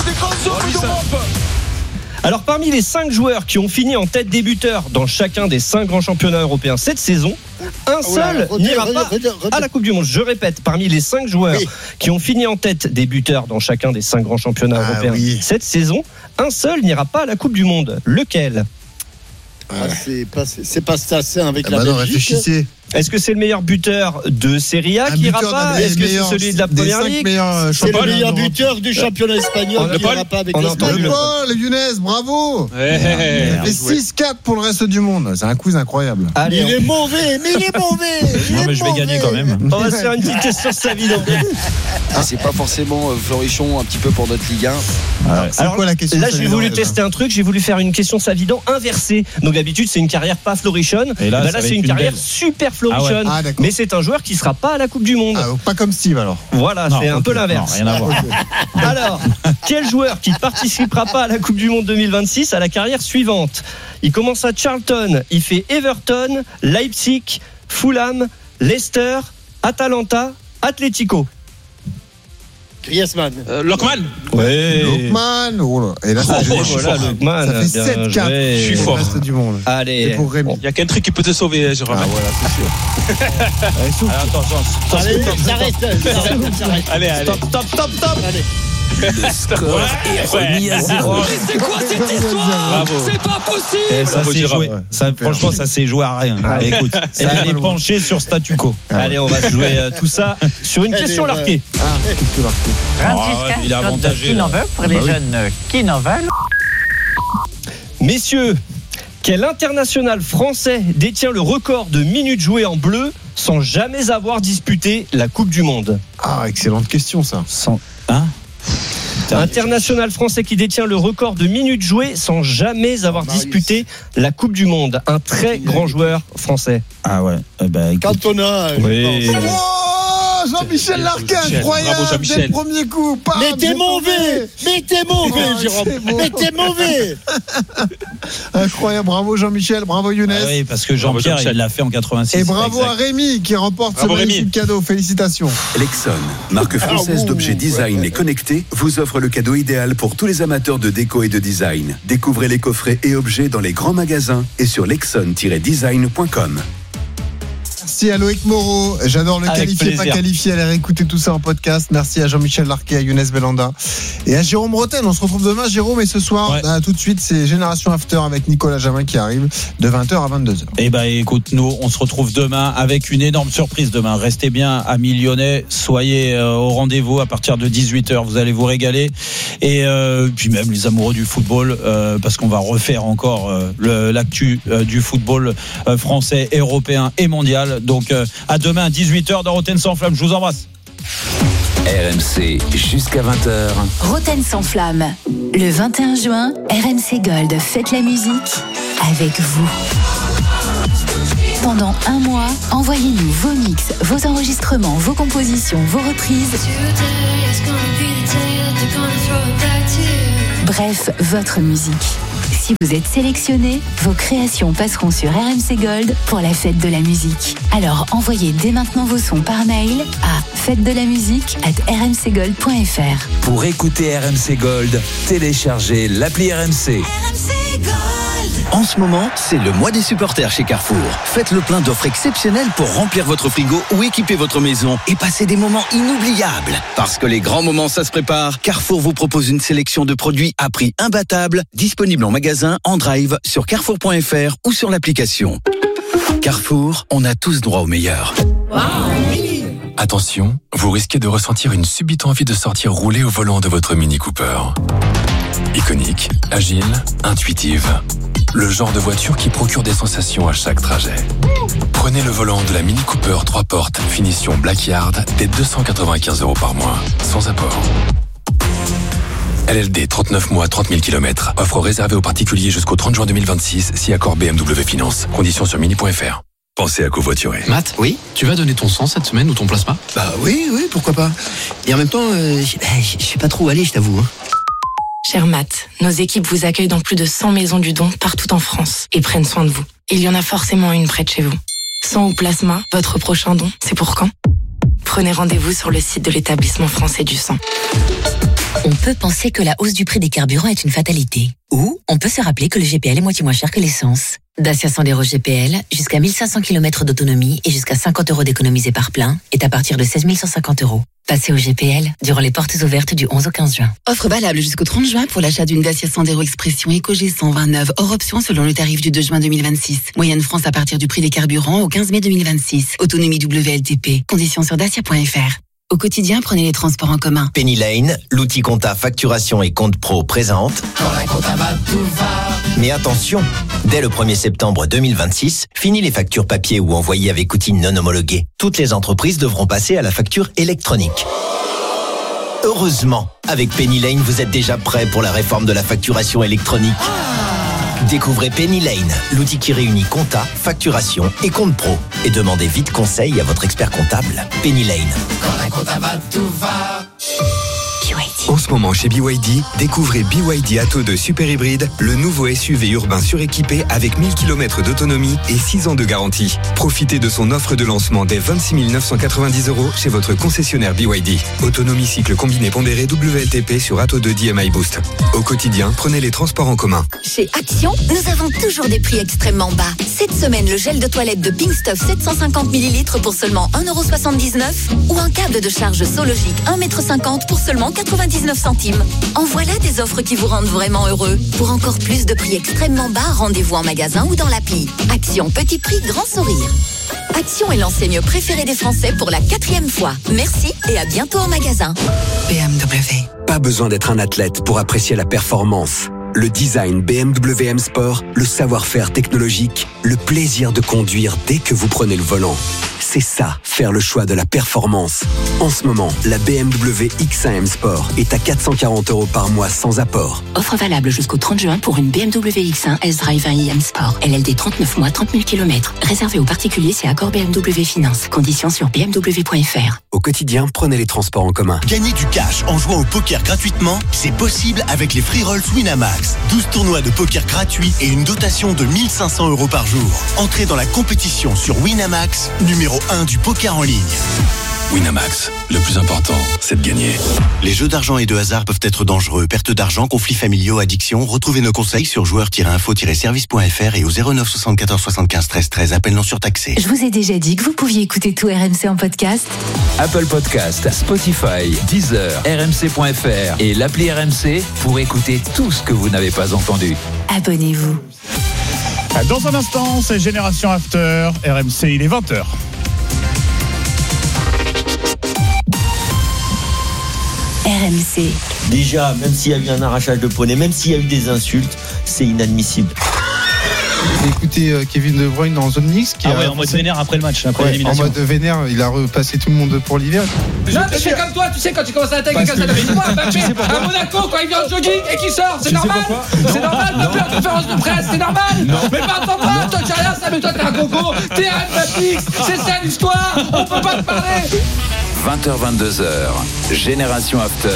Alors, parmi les cinq joueurs qui ont fini en tête des buteurs dans chacun des cinq grands championnats européens cette saison, un seul redis, n'ira redis, pas redis, redis. à la Coupe du Monde. Je répète, parmi les cinq joueurs Oui. qui ont fini en tête des buteurs dans chacun des cinq grands championnats Ah européens oui. cette saison, un seul n'ira pas à la Coupe du Monde. Lequel? Ah, c'est pas, c'est pas Stassin avec Ah la bah non, Belgique. réfléchissez. Est-ce que c'est le meilleur buteur de Serie A Un qui ira buteur pas? d'un des Est-ce que c'est meilleurs- celui de la des Première cinq Ligue? meilleurs, euh, C'est le championnats meilleur d'Europe. buteur du championnat espagnol On a qui pas- n'ira pas avec on a l'Espagne. entendu Le le- Paul, Younes, bravo. Ouais. Ça fait Bien joué. six quatre pour le reste du monde. C'est un quiz incroyable. Allez, Il est mauvais, mais il est mauvais. Il Non, est mais je vais mauvais. gagner quand même. on va se faire une petite question Savidan. Ah, c'est pas forcément euh, florichon un petit peu pour notre Ligue un. C'est Alors, quoi la question Là, j'ai Savidan, voulu déjà tester un truc, j'ai voulu faire une question Savidan inversée. Donc, d'habitude, c'est une carrière pas florichonne. Et là, Bah, ça là va c'est être une une carrière belle. super florichonne. Ah, d'accord. mais c'est un joueur qui sera pas à la Coupe du Monde. Ah, donc pas comme Steve alors. Voilà, Non, c'est un ok, peu non, l'inverse. rien à voir. Alors, quel joueur qui participera pas à la Coupe du Monde deux mille vingt-six a la carrière suivante? Il commence à Charlton, il fait Everton, Leipzig, Fulham, Leicester, Atalanta, Atlético. Griezmann. Euh, Lockman. Ouais. Lokman. Oh là. Et là, ça, Oh, fait- je suis Voilà, fort. Lokman, ça fait bien sept quatre. joué. Je suis pour fort. le reste du monde. Allez. Et pour Rémi. Il y a qu'un truc qui peut te sauver, Jérôme. Ah voilà, c'est sûr. Allez, souffle. Allez, attention. Allez, s'arrête, s'arrête, s'arrête. Allez, allez. Stop, stop, stop, stop. Allez. Le score est remis à zéro. C'est quoi cette histoire? Bravo. C'est pas possible. Et ça Bravo, s'est Jérôme. joué. Ça, franchement, ça s'est joué à rien. Écoute, ça est penché sur statu quo. Allez, on va se jouer euh, tout ça sur une Allez, question ouais. larquée. Ah, qu'est-ce que marqué. Ah, Francis ouais, il est Casse, avantagé, qui là. n'en veut pour les bah oui. jeunes euh, qui n'en veulent. Messieurs, quel international français détient le record de minutes jouées en bleu sans jamais avoir disputé la Coupe du Monde? Ah, excellente question ça. Sans... Hein International français qui détient le record de minutes jouées sans jamais avoir Marius. disputé la Coupe du Monde. Un très grand joueur français. Ah ouais. Eh ben, écoute. Cantona. je Oui. pense. Oh, Jean-Michel Larquin, Jean-Michel. incroyable. Bravo, Jean-Michel. Dès le premier coup. Pam, Mais t'es j'ai mauvais. Mais t'es mauvais, Oh, Jérôme. c'est beau. Mais t'es mauvais. Incroyable. Bravo Jean-Michel. Bravo Younes. Ah oui, parce que Bravo, Jean-Pierre, Jean-Michel. il l'a fait en quatre-vingt-six. Et bravo Exact. à Rémi qui remporte Bravo, ce magnifique Rémi. cadeau. Félicitations. Lexon, marque française Ah, ouh, d'objets design et connectés, vous offre le cadeau idéal pour tous les amateurs de déco et de design. Découvrez les coffrets et objets dans les grands magasins et sur lexon tiret design point com. Merci à Loïc Moreau. J'adore le Avec qualifié, plaisir. pas qualifié. Allez réécouter tout ça en podcast. Merci à Jean-Michel Larquet, à Younes Belanda et à Jérôme Rotten. On se retrouve demain, Jérôme. Et ce soir, Ouais. bah, tout de suite, c'est Génération After avec Nicolas Jamin qui arrive de vingt heures à vingt-deux heures. Eh ben, écoute, nous, on se retrouve demain avec une énorme surprise demain. Restez bien, amis lyonnais. Soyez euh, au rendez-vous à partir de dix-huit heures. Vous allez vous régaler. Et euh, puis même les amoureux du football, euh, parce qu'on va refaire encore euh, le, l'actu euh, du football euh, français, européen et mondial. Donc, euh, à demain à dix-huit heures dans Rotten sans flamme. Je vous embrasse. R M C jusqu'à vingt heures. Rotten sans flamme. Le vingt et un juin, R M C Gold fête la musique avec vous. Pendant un mois, envoyez-nous vos mix, vos enregistrements, vos compositions, vos reprises. Bref, votre musique. Si vous êtes sélectionné, vos créations passeront sur R M C Gold pour la fête de la musique. Alors envoyez dès maintenant vos sons par mail à fête de la musique arobase r m c gold point f r. Pour écouter R M C Gold, téléchargez l'appli R M C. En ce moment, c'est le mois des supporters chez Carrefour. Faites le plein d'offres exceptionnelles pour remplir votre frigo ou équiper votre maison et passer des moments inoubliables. Parce que les grands moments, ça se prépare, Carrefour vous propose une sélection de produits à prix imbattable, disponibles en magasin, en drive, sur carrefour point f r ou sur l'application. Carrefour, on a tous droit au meilleur. Attention, vous risquez de ressentir une subite envie de sortir rouler au volant de votre Mini Cooper. Iconique, agile, intuitive. Le genre de voiture qui procure des sensations à chaque trajet. Prenez le volant de la Mini Cooper trois portes, finition Blackyard, dès deux cent quatre-vingt-quinze euros par mois, sans apport. L L D, trente-neuf mois, trente mille kilomètres. Offre réservée aux particuliers jusqu'au trente juin deux mille vingt-six, si accord B M W Finance. Conditions sur mini point f r. Pensez à covoiturer. Matt, oui, tu vas donner ton sang cette semaine ou ton plasma? Bah oui, oui, pourquoi pas. Et en même temps, euh, je sais pas trop où aller, je t'avoue. Cher Matt, nos équipes vous accueillent dans plus de cent maisons du don partout en France et prennent soin de vous. Il y en a forcément une près de chez vous. Sang ou plasma, votre prochain don, c'est pour quand? Prenez rendez-vous sur le site de l'établissement français du sang. On peut penser que la hausse du prix des carburants est une fatalité. Ou on peut se rappeler que le G P L est moitié moins cher que l'essence. Dacia Sandero G P L, jusqu'à mille cinq cents kilomètres d'autonomie et jusqu'à cinquante euros d'économisés par plein, est à partir de seize mille cent cinquante euros. Passez au G P L durant les portes ouvertes du onze au quinze juin. Offre valable jusqu'au trente juin pour l'achat d'une Dacia Sandero Expression EcoG cent vingt-neuf hors option selon le tarif du deux juin deux mille vingt-six. Moyenne France à partir du prix des carburants au quinze mai deux mille vingt-six. Autonomie W L T P. Conditions sur dacia point f r. Au quotidien, prenez les transports en commun. Penny Lane, l'outil compta facturation et compte pro présente. Quand la compta va, tout va. Mais attention, dès le premier septembre deux mille vingt-six, fini les factures papier ou envoyées avec outils non homologués. Toutes les entreprises devront passer à la facture électronique. Heureusement, avec Penny Lane, vous êtes déjà prêt pour la réforme de la facturation électronique. Découvrez Penny Lane, l'outil qui réunit compta, facturation et compte pro. Et demandez vite conseil à votre expert comptable. Penny Lane. Quand la compta va, tout va. En ce moment chez B Y D, découvrez B Y D Atto deux Super Hybride, le nouveau S U V urbain suréquipé avec mille kilomètres d'autonomie et six ans de garantie. Profitez de son offre de lancement dès vingt-six mille neuf cent quatre-vingt-dix euros chez votre concessionnaire B Y D. Autonomie cycle combiné pondéré W L T P sur Atto deux D M I Boost. Au quotidien, prenez les transports en commun. Chez Action, nous avons toujours des prix extrêmement bas. Cette semaine, le gel de toilette de Pink Stuff sept cent cinquante millilitres pour seulement un euro soixante-dix-neuf ou un câble de charge Sologic un mètre cinquante pour seulement quatre-vingt-dix-neuf centimes. En voilà des offres qui vous rendent vraiment heureux. Pour encore plus de prix extrêmement bas, rendez-vous en magasin ou dans l'appli. Action, petit prix, grand sourire. Action est l'enseigne préférée des Français pour la quatrième fois. Merci et à bientôt en magasin. B M W. Pas besoin d'être un athlète pour apprécier la performance. Le design B M W M Sport, le savoir-faire technologique, le plaisir de conduire dès que vous prenez le volant. C'est ça, faire le choix de la performance. En ce moment, la B M W X un M Sport est à quatre cent quarante euros par mois sans apport. Offre valable jusqu'au trente juin pour une B M W X un S-Drive un i M Sport. L L D trente-neuf mois, trente mille kilomètres. Réservé aux particuliers, c'est accord B M W Finance. Conditions sur b m w point f r. Au quotidien, prenez les transports en commun. Gagner du cash en jouant au poker gratuitement, c'est possible avec les Free Rolls Winamax. douze tournois de poker gratuits et une dotation de mille cinq cents euros par jour. Entrez dans la compétition sur Winamax, numéro un du poker en ligne. Winamax, le plus important, c'est de gagner. Les jeux d'argent et de hasard peuvent être dangereux. Perte d'argent, conflits familiaux, addiction. Retrouvez nos conseils sur joueurs tiret info tiret service point f r et au zéro neuf soixante-quatorze soixante-quinze treize treize. Appel non surtaxé. Je vous ai déjà dit que vous pouviez écouter tout R M C en podcast. Apple Podcast, Spotify, Deezer, R M C point F R et l'appli R M C pour écouter tout ce que vous n'avez pas entendu. Abonnez-vous. Dans un instant, c'est Génération After, R M C, il est vingt heures. R M C. Déjà, même s'il y a eu un arrachage de poney, même s'il y a eu des insultes, c'est inadmissible. J'ai écouté euh, Kevin De Bruyne dans Zone Mix qui ah a ouais, en mode vénère après le match, après ouais, l'élimination. En mode vénère, il a repassé tout le monde pour l'hiver. Non, mais c'est comme toi, tu sais, quand tu commences à attaquer comme ça, tu dis moi, Mbappé, à Monaco, quand il vient en jogging et qu'il sort, c'est normal. C'est normal, Mbappé en conférence de presse, c'est normal. Mais pas attends pas, toi tu as rien, ça, mais toi t'es un gogo, t'es un Mbappé, c'est ça l'histoire, on peut pas te parler. vingt heures vingt-deux heures, Génération After.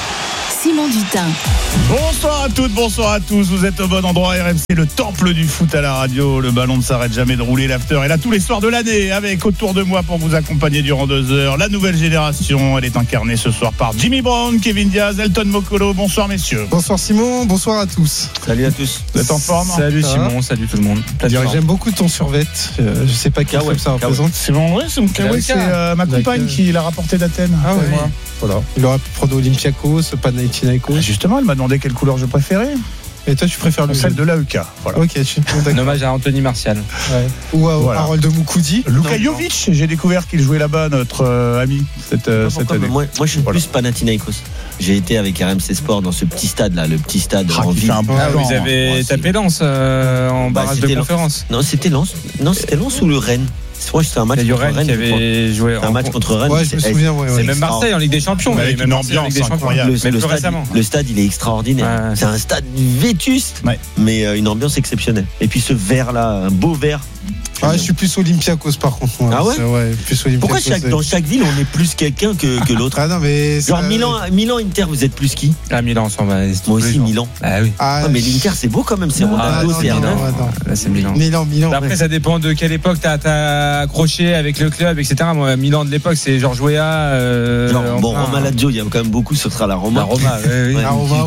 Simon Dutin. Bonsoir à toutes, bonsoir à tous. Vous êtes au bon endroit. R M C, le temple du foot à la radio. Le ballon ne s'arrête jamais de rouler. L'after est là tous les soirs de l'année avec autour de moi pour vous accompagner durant deux heures. La nouvelle génération, elle est incarnée ce soir par Jimmy Brown, Kevin Diaz, Elton Mokolo. Bonsoir messieurs. Bonsoir Simon, bonsoir à tous. Salut à tous. Vous êtes en forme? Salut Simon, salut tout le monde. J'aime beaucoup ton survêt. Euh, je sais pas quel club ça représente. C'est mon, ouais, c'est mon Kawhi, c'est euh, ma compagne qui l'a rapporté d'Athènes. Ah ouais. Moi. Voilà. Il aurait pu prendre Olympiakos, Panathinaikos. Ah, justement, elle m'a demandé quelle couleur je préférais. Et toi, tu préfères le celle de l'A E K. Voilà. Ok, tu un hommage à Anthony Martial. Ouais. Ou à voilà. Harold Moukoudi. Luka Jovic, j'ai découvert qu'il jouait là-bas, notre euh, ami, cette, euh, cette année. Moi, moi, je suis voilà. plus Panathinaikos. J'ai été avec R M C Sport dans ce petit stade là, le petit stade ah, en ville. Ah, vous avez oh, tapé Lens euh, en bah, barrage de conférence. Non, c'était Lens. Non, c'était Lens ou le Rennes. Ouais, c'était un match contre Rennes. Rennes qui avait joué un match contre Rennes. Ouais, je me souviens. Ouais, ouais. C'est même Marseille en Ligue des Champions. Mais avec une ambiance incroyable. Le, le, stade, le stade, il est extraordinaire. Ouais. C'est un stade vétuste, ouais. mais euh, une ambiance exceptionnelle. Et puis ce vert là, un beau vert. Ah, je suis plus Olympiakos par contre. Ouais. Ah ouais, ouais plus Olympiakos. Pourquoi chaque, dans chaque ville on est plus quelqu'un que, que l'autre? Ah non mais genre ça... Milan, Milan, Inter, vous êtes plus qui? Ah Milan, on va. Moi aussi Milan. Ah oui. Ah, ah mais l'Inter c'est beau quand même, c'est Ronaldo, ah, c'est Hernan. Là c'est Milan. Milan, Milan. Après ouais. Ça dépend de quelle époque t'as, t'as accroché avec le club, et cetera. Moi Milan de l'époque c'est Georges Weah. Euh, genre bon Roma Lazio, il y a quand même beaucoup, ce sera la Roma. La Roma, oui. Ouais, la Roma.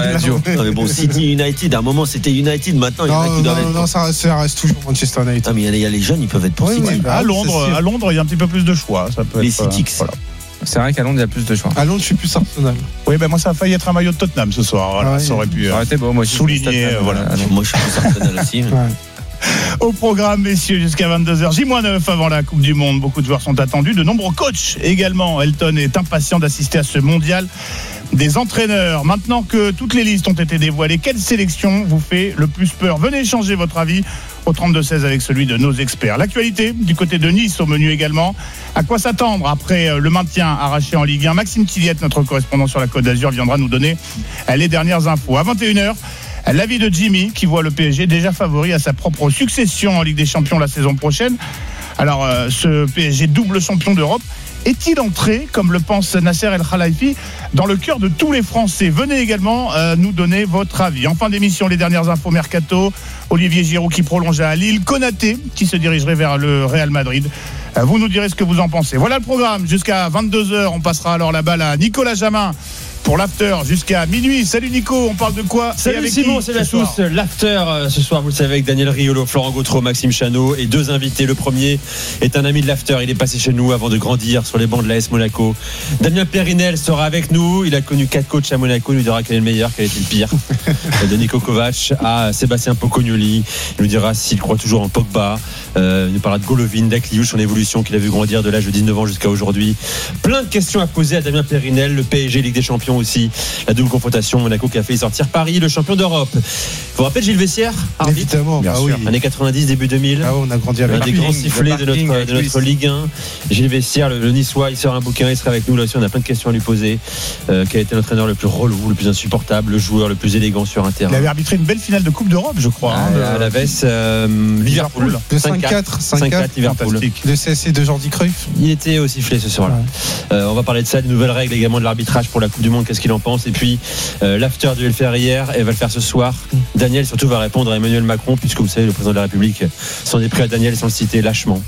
Non mais bon, City United, à un moment c'était United, maintenant il y en a qui doivent être. Non, ça reste toujours Manchester United. Ah mais il y a les jeunes, ils peuvent être. Oui, oui, bah, à Londres, à Londres, il y a un petit peu plus de choix. Ça peut les être, City. Voilà. C'est vrai qu'à Londres, il y a plus de choix. À Londres, je suis plus Arsenal. Oui, ben moi, ça a failli être un maillot de Tottenham ce soir. Voilà, ah ouais, ça aurait pu euh, bon, moi, souligner. Euh, voilà. Moi, je suis plus Arsenal aussi. Mais... Ouais. Au programme, messieurs, jusqu'à vingt-deux heures, J neuf avant la Coupe du Monde. Beaucoup de joueurs sont attendus. De nombreux coachs également. Elton est impatient d'assister à ce mondial des entraîneurs. Maintenant que toutes les listes ont été dévoilées, quelle sélection vous fait le plus peur? Venez échanger votre avis au trente-deux seize avec celui de nos experts. L'actualité du côté de Nice au menu également. À quoi s'attendre après le maintien arraché en Ligue un? Maxime Tilliette, notre correspondant sur la Côte d'Azur, viendra nous donner les dernières infos. À vingt et une heures, l'avis de Jimmy qui voit le P S G déjà favori à sa propre succession en Ligue des Champions la saison prochaine. Alors, euh, ce P S G double champion d'Europe est-il entré, comme le pense Nasser El Khelaifi, dans le cœur de tous les Français? Venez également euh, nous donner votre avis. En fin d'émission, les dernières infos mercato. Olivier Giroud qui prolonge à Lille. Konaté qui se dirigerait vers le Real Madrid. Euh, vous nous direz ce que vous en pensez. Voilà le programme. Jusqu'à vingt-deux heures, on passera alors la balle à Nicolas Jamin pour l'after jusqu'à minuit. Salut Nico, on parle de quoi? Salut Simon, salut à tous. L'after ce soir, vous le savez, avec Daniel Riolo, Florent Gautreau, Maxime Chanot et deux invités. Le premier est un ami de l'after, il est passé chez nous avant de grandir sur les bancs de l'A S Monaco. Damien Périnel sera avec nous, il a connu quatre coachs à Monaco, il nous dira quel est le meilleur, quel était le pire. De Niko Kovac à Sébastien Pocognoli, il nous dira s'il croit toujours en Pogba. Euh, il nous parlera de Golovin, d'Akliouche, son évolution qu'il a vu grandir de l'âge de dix-neuf ans jusqu'à aujourd'hui. Plein de questions à poser à Damien Périnel, le P S G Ligue des Champions aussi, la double confrontation Monaco qui a fait sortir Paris, le champion d'Europe. Vous vous rappelez Gilles Vessière, arbitre? Évidemment, bien ah sûr. Oui. Années quatre-vingt-dix, début deux mille. Ah, on a grandi avec un des grands sifflets de notre, de notre Ligue un. Gilles Vessière, le, le Niçois, il sort un bouquin, il sera avec nous là aussi. On a plein de questions à lui poser. Euh, quel a été l'entraîneur le plus relou, le plus insupportable, le joueur le plus élégant sur un terrain? Il avait arbitré une belle finale de Coupe d'Europe, je crois. Ah, hein, à la Vesse, euh, Liverpool. De cinq quatre, cinq quatre Liverpool. De C S C de Jordi Cruyff. Il était au sifflet ce soir-là. Ouais. Euh, on va parler de ça, des nouvelles règles également de l'arbitrage pour la Coupe du Monde. Qu'est-ce qu'il en pense? Et puis euh, l'after dû le faire hier et va le faire ce soir. Daniel surtout va répondre à Emmanuel Macron, puisque vous savez le président de la République s'en est pris à Daniel sans le citer lâchement.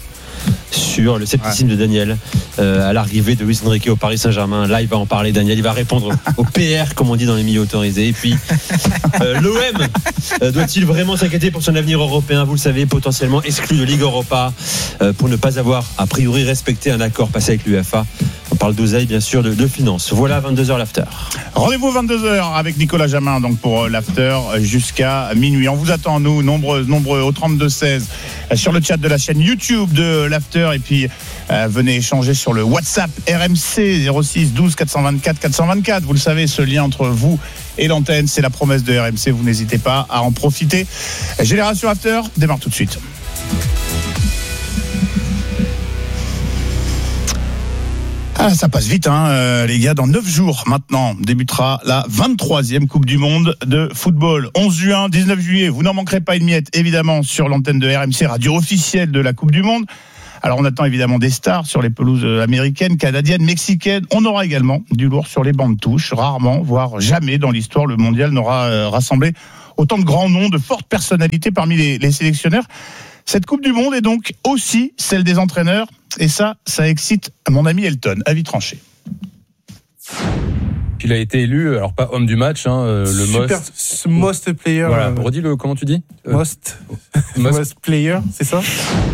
sur le scepticisme de Daniel euh, à l'arrivée de Luis Enrique au Paris Saint-Germain. Là, il va en parler, Daniel. Il va répondre au P R, comme on dit dans les milieux autorisés. Et puis, euh, l'O M euh, doit-il vraiment s'inquiéter pour son avenir européen? Vous le savez, potentiellement exclu de Ligue Europa euh, pour ne pas avoir, a priori, respecté un accord passé avec l'UEFA. On parle d'oseille, bien sûr, de, de finances. Voilà, vingt-deux heures l'after. Rendez-vous vingt-deux heures avec Nicolas Jamin donc pour l'after jusqu'à minuit. On vous attend, nous, nombreux, nombreux au trente-deux seize sur le chat de la chaîne YouTube de l'after. Et puis, euh, venez échanger sur le WhatsApp R M C zéro six douze quatre cent vingt-quatre quatre cent vingt-quatre. Vous le savez, ce lien entre vous et l'antenne, c'est la promesse de R M C. Vous n'hésitez pas à en profiter. Génération After démarre tout de suite. Ah, ça passe vite, hein, euh, les gars. Dans neuf jours maintenant débutera la vingt-troisième Coupe du Monde de football. onze juin, dix-neuf juillet. Vous n'en manquerez pas une miette, évidemment, sur l'antenne de R M C, radio officielle de la Coupe du Monde. Alors, on attend évidemment des stars sur les pelouses américaines, canadiennes, mexicaines. On aura également du lourd sur les bancs de touche. Rarement, voire jamais dans l'histoire, le mondial n'aura euh, rassemblé autant de grands noms, de fortes personnalités parmi les, les sélectionneurs. Cette Coupe du Monde est donc aussi celle des entraîneurs. Et ça, ça excite mon ami Elton. Avis tranché. Il a été élu, alors pas homme du match, hein, le Super, most. Most player. Voilà, redis-le, comment tu dis Most. Most, most player, c'est ça?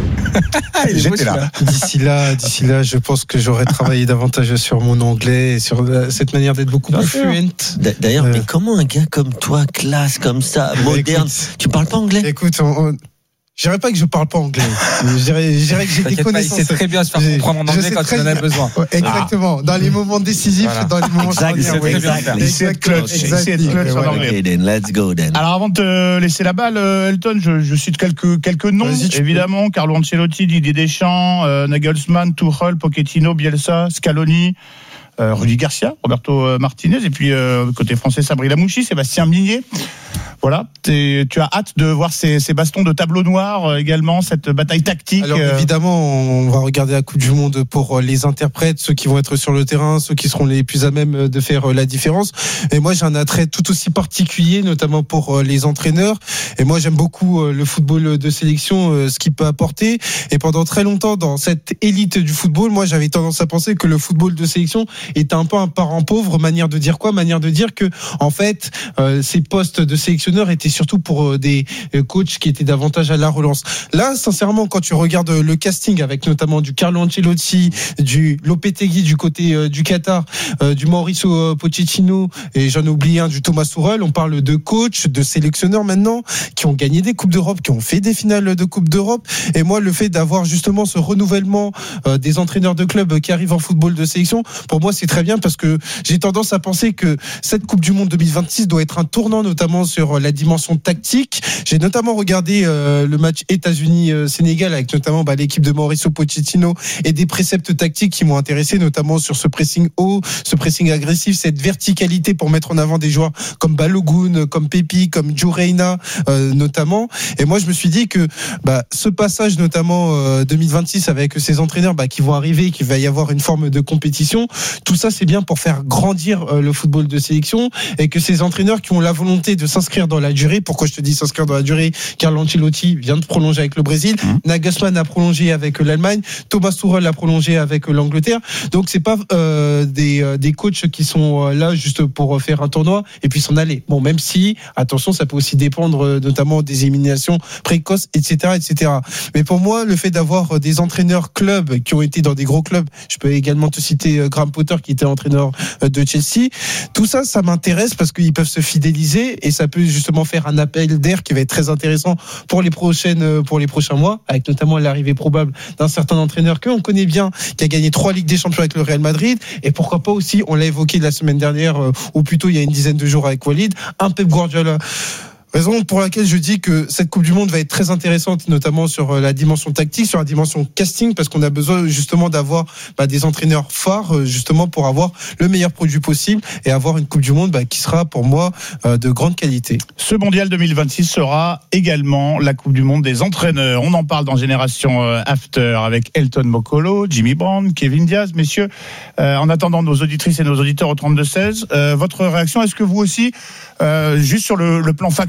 J'étais là. D'ici là, d'ici là, je pense que j'aurais travaillé davantage sur mon anglais et sur cette manière d'être beaucoup plus fluent. D'ailleurs, euh... mais comment un gars comme toi, classe comme ça, moderne, écoute, tu parles pas anglais? Écoute, on, on... Je dirais pas que je parle pas anglais. Je dirais, je dirais que j'ai des connaissances. C'est très bien se faire comprendre en anglais quand tu en as besoin. Ouais, exactement. Ah. Dans les moments décisifs, voilà. Dans les moments exact, charnières. Ouais, exact. Exactement. Exactement. Okay, then, let's go then. Alors avant de te laisser la balle, Elton, je, je cite quelques quelques noms. Évidemment, peux. Carlo Ancelotti, Didier Deschamps, euh, Nagelsmann, Tuchel, Pochettino, Bielsa, Scaloni. Euh, Rudy Garcia, Roberto Martinez, et puis euh, côté français, Sabri Lamouchi, Sébastien Mignet. Voilà, tu as hâte de voir ces, ces bastons de tableau noir euh, également, cette bataille tactique. Alors évidemment, on va regarder la Coupe du Monde pour les interprètes, ceux qui vont être sur le terrain, ceux qui seront les plus à même de faire la différence. Et moi, j'ai un attrait tout aussi particulier, notamment pour les entraîneurs. Et moi, j'aime beaucoup le football de sélection, ce qu'il peut apporter. Et pendant très longtemps, dans cette élite du football, moi, j'avais tendance à penser que le football de sélection était un peu un parent pauvre. Manière de dire quoi? Manière de dire que, en fait, euh, ces postes de sélectionneurs étaient surtout pour euh, des euh, coachs qui étaient davantage à la relance. Là, sincèrement, quand tu regardes le casting avec notamment du Carlo Ancelotti, du Lopetegui du côté euh, du Qatar, euh, du Mauricio Pochettino et j'en ai oublié un du Thomas Tuchel, on parle de coachs, de sélectionneurs maintenant qui ont gagné des Coupes d'Europe, qui ont fait des finales de Coupes d'Europe. Et moi, le fait d'avoir justement ce renouvellement euh, des entraîneurs de clubs qui arrivent en football de sélection, pour moi, c'est très bien parce que j'ai tendance à penser que cette Coupe du Monde deux mille vingt-six doit être un tournant, notamment sur la dimension tactique. J'ai notamment regardé euh, le match États-Unis-Sénégal avec notamment bah, l'équipe de Mauricio Pochettino et des préceptes tactiques qui m'ont intéressé, notamment sur ce pressing haut, ce pressing agressif, cette verticalité pour mettre en avant des joueurs comme Balogun, comme Pepi, comme Joe Reyna, euh, notamment. Et moi, je me suis dit que bah, ce passage, notamment euh, deux mille vingt-six, avec ces entraîneurs bah, qui vont arriver, qu'il va y avoir une forme de compétition, tout ça, c'est bien pour faire grandir euh, le football de sélection et que ces entraîneurs qui ont la volonté de s'inscrire dans la durée. Pourquoi je te dis s'inscrire dans la durée? Carlo Ancelotti vient de prolonger avec le Brésil, mmh. Nagelsmann a prolongé avec l'Allemagne, Thomas Tuchel a prolongé avec l'Angleterre. Donc c'est pas euh, des euh, des coachs qui sont euh, là juste pour faire un tournoi et puis s'en aller. Bon, même si attention, ça peut aussi dépendre euh, notamment des éliminations précoces, et cetera, et cetera. Mais pour moi, le fait d'avoir des entraîneurs clubs qui ont été dans des gros clubs, je peux également te citer euh, Graham Potter qui était entraîneur de Chelsea. Tout ça, ça m'intéresse parce qu'ils peuvent se fidéliser et ça peut justement faire un appel d'air qui va être très intéressant pour les prochaines, pour les prochains mois, avec notamment l'arrivée probable d'un certain entraîneur que on connaît bien, qui a gagné trois Ligues des Champions avec le Real Madrid et pourquoi pas aussi, on l'a évoqué la semaine dernière ou plutôt il y a une dizaine de jours avec Walid, un Pep Guardiola. Raison pour laquelle je dis que cette Coupe du Monde va être très intéressante, notamment sur la dimension tactique, sur la dimension casting, parce qu'on a besoin justement d'avoir bah, des entraîneurs phares, justement pour avoir le meilleur produit possible et avoir une Coupe du Monde bah, qui sera pour moi euh, de grande qualité. Ce mondial deux mille vingt-six sera également la Coupe du Monde des entraîneurs. On en parle dans Génération After avec Elton Mokolo, Jimmy Brown, Kevin Diaz. Messieurs, euh, en attendant nos auditrices et nos auditeurs au trente-deux seize, euh, votre réaction, est-ce que vous aussi, euh, juste sur le, le plan factuel,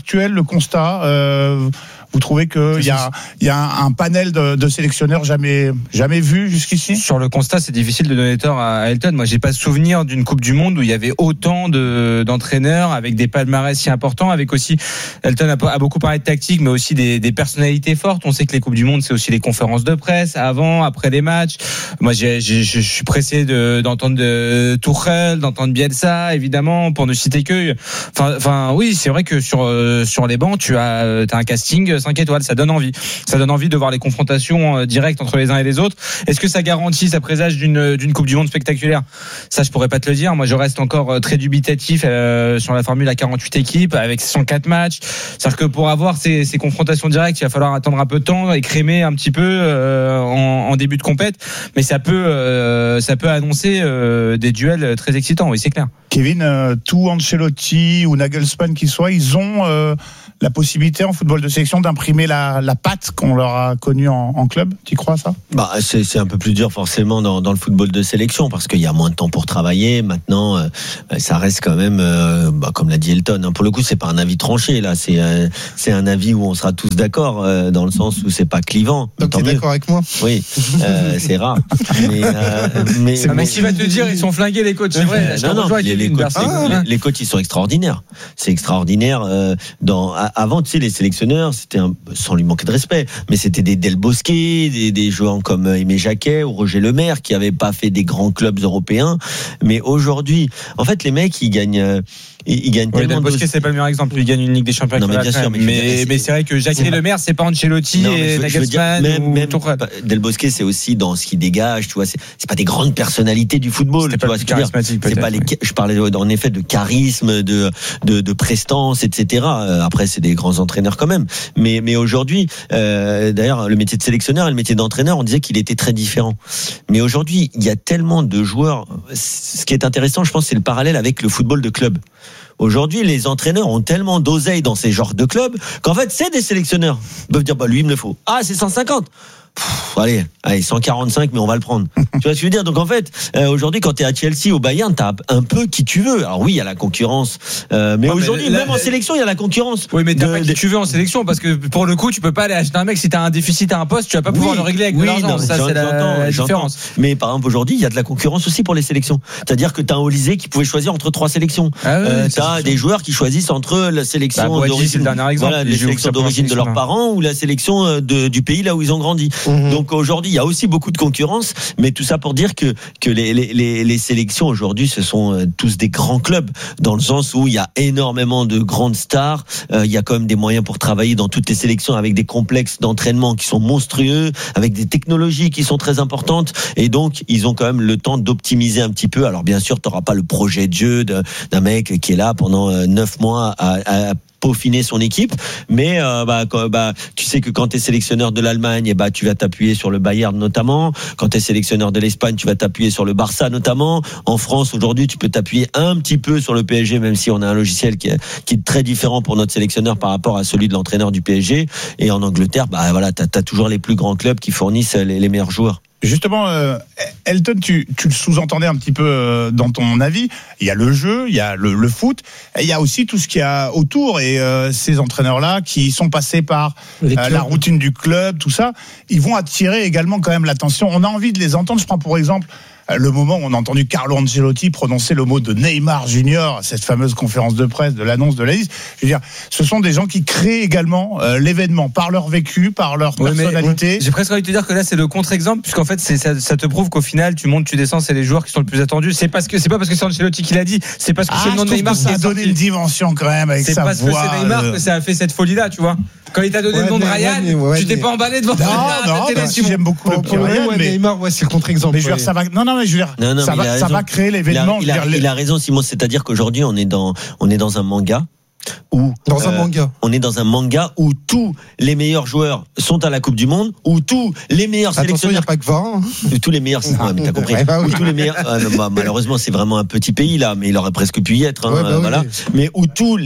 factuel, le constat. Euh, vous trouvez qu'il y a, y a un panel de, de sélectionneurs jamais, jamais vu jusqu'ici? Sur le constat, c'est difficile de donner tort à Elton. Moi, j'ai pas souvenir d'une Coupe du Monde où il y avait autant de, d'entraîneurs avec des palmarès si importants, avec aussi, Elton a, a beaucoup parlé de tactique, mais aussi des, des personnalités fortes. On sait que les Coupes du Monde, c'est aussi les conférences de presse, avant, après les matchs. Moi, j'ai, j'ai, je suis pressé de, d'entendre de Tuchel, d'entendre Bielsa, évidemment, pour ne citer que. Enfin, enfin, oui, c'est vrai que sur, sur les bancs, tu as, t'as un casting cinq étoiles, ça donne envie. Ça donne envie de voir les confrontations directes entre les uns et les autres. Est-ce que ça garantit, ça présage d'une, d'une Coupe du Monde spectaculaire? Ça, je pourrais pas te le dire. Moi, je reste encore très dubitatif euh, sur la formule à quarante-huit équipes avec cent quatre matchs. C'est-à-dire que pour avoir ces, ces confrontations directes, il va falloir attendre un peu de temps et crémer un petit peu euh, en, en début de compète. Mais ça peut, euh, ça peut annoncer euh, des duels très excitants. Oui, c'est clair. Kevin, euh, tout Ancelotti ou Nagelsmann qui soit, ils ont euh, la possibilité en football de sélection d'imprimer la, la patte qu'on leur a connue en, en club. Tu crois ça? Bah, c'est, c'est un peu plus dur forcément dans, dans le football de sélection parce qu'il y a moins de temps pour travailler. Maintenant, euh, ça reste quand même, euh, bah, comme l'a dit Elton. Hein, pour le coup, c'est pas un avis tranché là. C'est, euh, c'est un avis où on sera tous d'accord euh, dans le sens où c'est pas clivant. Donc t'es d'accord avec moi? Oui, euh, c'est rare. Mais, euh, mais, c'est mais qui va te dire ils sont flingués les coachs? C'est vrai. Non, non, les, les, coachs, ah, les, les coachs ils sont extraordinaires. C'est extraordinaire. Euh, dans avant, tu sais, les sélectionneurs, c'était un, sans lui manquer de respect, mais c'était des Del Bosque, des, des joueurs comme Aimé Jacquet ou Roger Lemaire qui n'avaient pas fait des grands clubs européens. Mais aujourd'hui, en fait, les mecs ils gagnent. Ils, ils gagnent oui, tellement. Del Bosque, de... c'est pas le meilleur exemple. Il gagne une Ligue des Champions. Non, mais bien sûr, mais, mais, dire, mais c'est vrai que Jacquet et Lemaire, c'est pas Ancelotti non, et Nagelsmann. Même, ou même Del Bosque, c'est aussi dans ce qu'il dégage. Tu vois, c'est, c'est pas des grandes personnalités du football. C'était tu pas vois, charismatique, c'est pas les. Ouais. Je parlais en effet de charisme, de de, de prestance, et cetera. Après, c'est des grands entraîneurs quand même. Mais mais aujourd'hui, euh, d'ailleurs, le métier de sélectionneur et le métier d'entraîneur, on disait qu'il était très différent. Mais aujourd'hui, il y a tellement de joueurs. Ce qui est intéressant, je pense, c'est le parallèle avec le football de club. Aujourd'hui, les entraîneurs ont tellement d'oseille dans ces genres de clubs qu'en fait, c'est des sélectionneurs. Ils peuvent dire, bah, lui, il me le faut. Ah, c'est cent cinquante. Pff, allez, allez, cent quarante-cinq, mais on va le prendre. Tu vois ce que je veux dire? Donc, en fait, euh, aujourd'hui, quand t'es à Chelsea, au Bayern, t'as un peu qui tu veux. Alors oui, il y a la concurrence. Euh, mais ouais, aujourd'hui, mais là, même là, en sélection, il y a la concurrence. Oui, mais t'as de, pas qui de... tu veux en sélection parce que pour le coup, tu peux pas aller acheter un mec si t'as un déficit à un poste, tu vas pas pouvoir oui, le régler avec oui, de l'argent. Non, ça, c'est la, la différence. Mais par exemple, aujourd'hui, il y a de la concurrence aussi pour les sélections. C'est-à-dire que t'as un Olysée qui pouvait choisir entre trois sélections. Ah oui, euh, t'as des joueurs qui choisissent entre la sélection bah, Boadi, d'origine, c'est le dernier exemple, voilà, les sélections d'origine de leurs parents ou la sélection de, du pays là où ils ont grandi. Mmh. Donc aujourd'hui, il y a aussi beaucoup de concurrence, mais tout ça pour dire que que les les les, les sélections aujourd'hui, ce sont tous des grands clubs dans le sens où il y a énormément de grandes stars. Euh, il y a quand même des moyens pour travailler dans toutes les sélections avec des complexes d'entraînement qui sont monstrueux, avec des technologies qui sont très importantes, et donc ils ont quand même le temps d'optimiser un petit peu. Alors bien sûr, t'auras pas le projet de jeu de, d'un mec qui est là pendant neuf mois à, à peaufiner son équipe, mais euh, bah, quand, bah tu sais que quand tu es sélectionneur de l'Allemagne, et bah tu vas t'appuyer sur le Bayern notamment. Quand tu es sélectionneur de l'Espagne, tu vas t'appuyer sur le Barça notamment. En France aujourd'hui, tu peux t'appuyer un petit peu sur le P S G, même si on a un logiciel qui est, qui est très différent pour notre sélectionneur par rapport à celui de l'entraîneur du P S G. Et en Angleterre, bah voilà, t'as, t'as toujours les plus grands clubs qui fournissent les, les meilleurs joueurs. Justement, euh, Elton, tu, tu le sous-entendais un petit peu euh, dans ton avis. Il y a le jeu, il y a le, le foot, et il y a aussi tout ce qu'il y a autour. Et euh, ces entraîneurs-là, qui sont passés par euh, la routine du club, tout ça, ils vont attirer également quand même l'attention. On a envie de les entendre. Je prends pour exemple le moment où on a entendu Carlo Ancelotti prononcer le mot de Neymar Junior à cette fameuse conférence de presse de l'annonce de la liste. Je veux dire, ce sont des gens qui créent également euh, l'événement par leur vécu, par leur ouais, personnalité. Mais, ouais. J'ai presque envie de te dire que là c'est le contre-exemple, puisqu'en fait c'est, ça, ça te prouve qu'au final tu montes, tu descends, c'est les joueurs qui sont le plus attendus. C'est parce que c'est pas parce que c'est Ancelotti qui l'a dit, c'est parce que ah, c'est le nom de Neymar qui a donné une dimension quand même avec c'est sa voix. C'est parce que c'est Neymar euh... que ça a fait cette folie là, tu vois. Quand il t'a donné ouais, le nom de Ryan, ouais, ouais, tu t'es mais... pas emballé devant non, non, la télé. Si j'aime beaucoup pour, le pour Ryan, mais Neymar, ouais, c'est le contre-exemple. Mais je veux dire, ça va. Non, non, mais je veux dire, non, non, ça, va, ça va créer l'événement. Il a, il a, il a raison, Simon. C'est-à-dire qu'aujourd'hui, on est dans, on est dans un manga. Où, dans un euh, manga. On est dans un manga où tous les meilleurs joueurs sont à la Coupe du Monde, où tous les meilleurs Attention, sélectionneurs. Il n'y a pas que Varane. Tous les meilleurs. Ouais, mais t'as compris. Ouais, bah oui. Tous les meilleurs. Euh, bah, malheureusement, c'est vraiment un petit pays là, mais il aurait presque pu y être. Hein, ouais, bah euh, oui. Voilà. Mais où tous les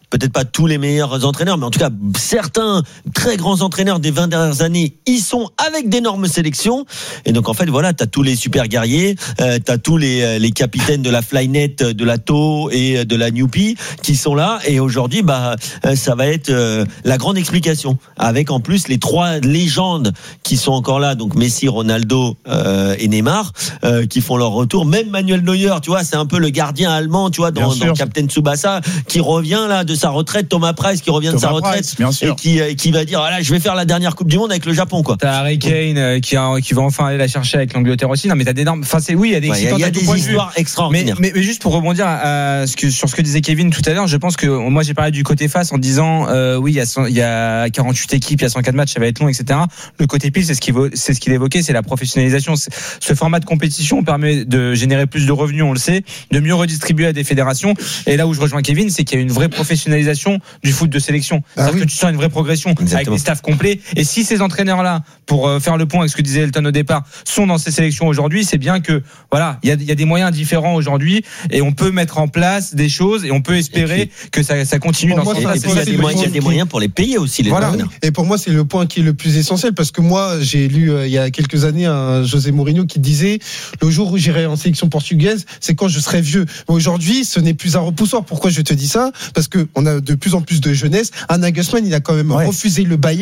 peut-être pas tous les meilleurs entraîneurs, mais en tout cas certains très grands entraîneurs des vingt dernières années, ils sont avec d'énormes sélections. Et donc en fait voilà, t'as tous les super guerriers, euh, t'as tous les les capitaines de la Flynet, de la Tau et de la Newpie qui sont là. Et aujourd'hui, bah ça va être euh, la grande explication, avec en plus les trois légendes qui sont encore là, donc Messi, Ronaldo euh, et Neymar, euh, qui font leur retour. Même Manuel Neuer, tu vois, c'est un peu le gardien allemand, tu vois, dans, dans Captain Tsubasa, qui revient là de sa retraite. Thomas Price qui revient Thomas de sa retraite Price, et qui, euh, qui va dire voilà, je vais faire la dernière Coupe du Monde avec le Japon, quoi. T'as Harry Kane euh, qui, a, qui va enfin aller la chercher avec l'Angleterre aussi. Non, mais t'as d'énormes. Enfin, c'est oui, il y a des, ouais, y a, y a des histoires de extraordinaires. Mais, mais, mais juste pour rebondir à ce que, sur ce que disait Kevin tout à l'heure, je pense que moi j'ai parlé du côté face en disant euh, oui, il y a cent, il y a quarante-huit équipes, il y a cent quatre matchs, ça va être long, et cetera. Le côté pile, c'est ce qu'il c'est ce qu'il évoquait, c'est la professionnalisation. Ce format de compétition permet de générer plus de revenus, on le sait, de mieux redistribuer à des fédérations. Et là où je rejoins Kevin, c'est qu'il y a une vraie professionnalisation du foot de sélection. C'est-à-dire ah oui. que tu sens une vraie progression. Exactement. Avec des staffs complets. Et si ces entraîneurs-là, pour faire le point avec ce que disait Elton au départ, sont dans ces sélections aujourd'hui, c'est bien que voilà, il y a, y a des moyens différents aujourd'hui et on peut mettre en place des choses et on peut espérer puis, que ça, ça continue dans ce sens. Il y a des moyens, il y a des moyens pour les payer aussi, les voilà. entraîneurs. Et pour moi, c'est le point qui est le plus essentiel, parce que moi, j'ai lu euh, il y a quelques années un José Mourinho qui disait le jour où j'irai en sélection portugaise, c'est quand je serai vieux. Mais aujourd'hui, ce n'est plus un repoussoir. Pourquoi je te dis ça? Parce que on a de plus en plus de jeunesse. Un Nagelsmann, il a quand même ouais. refusé le Bayern.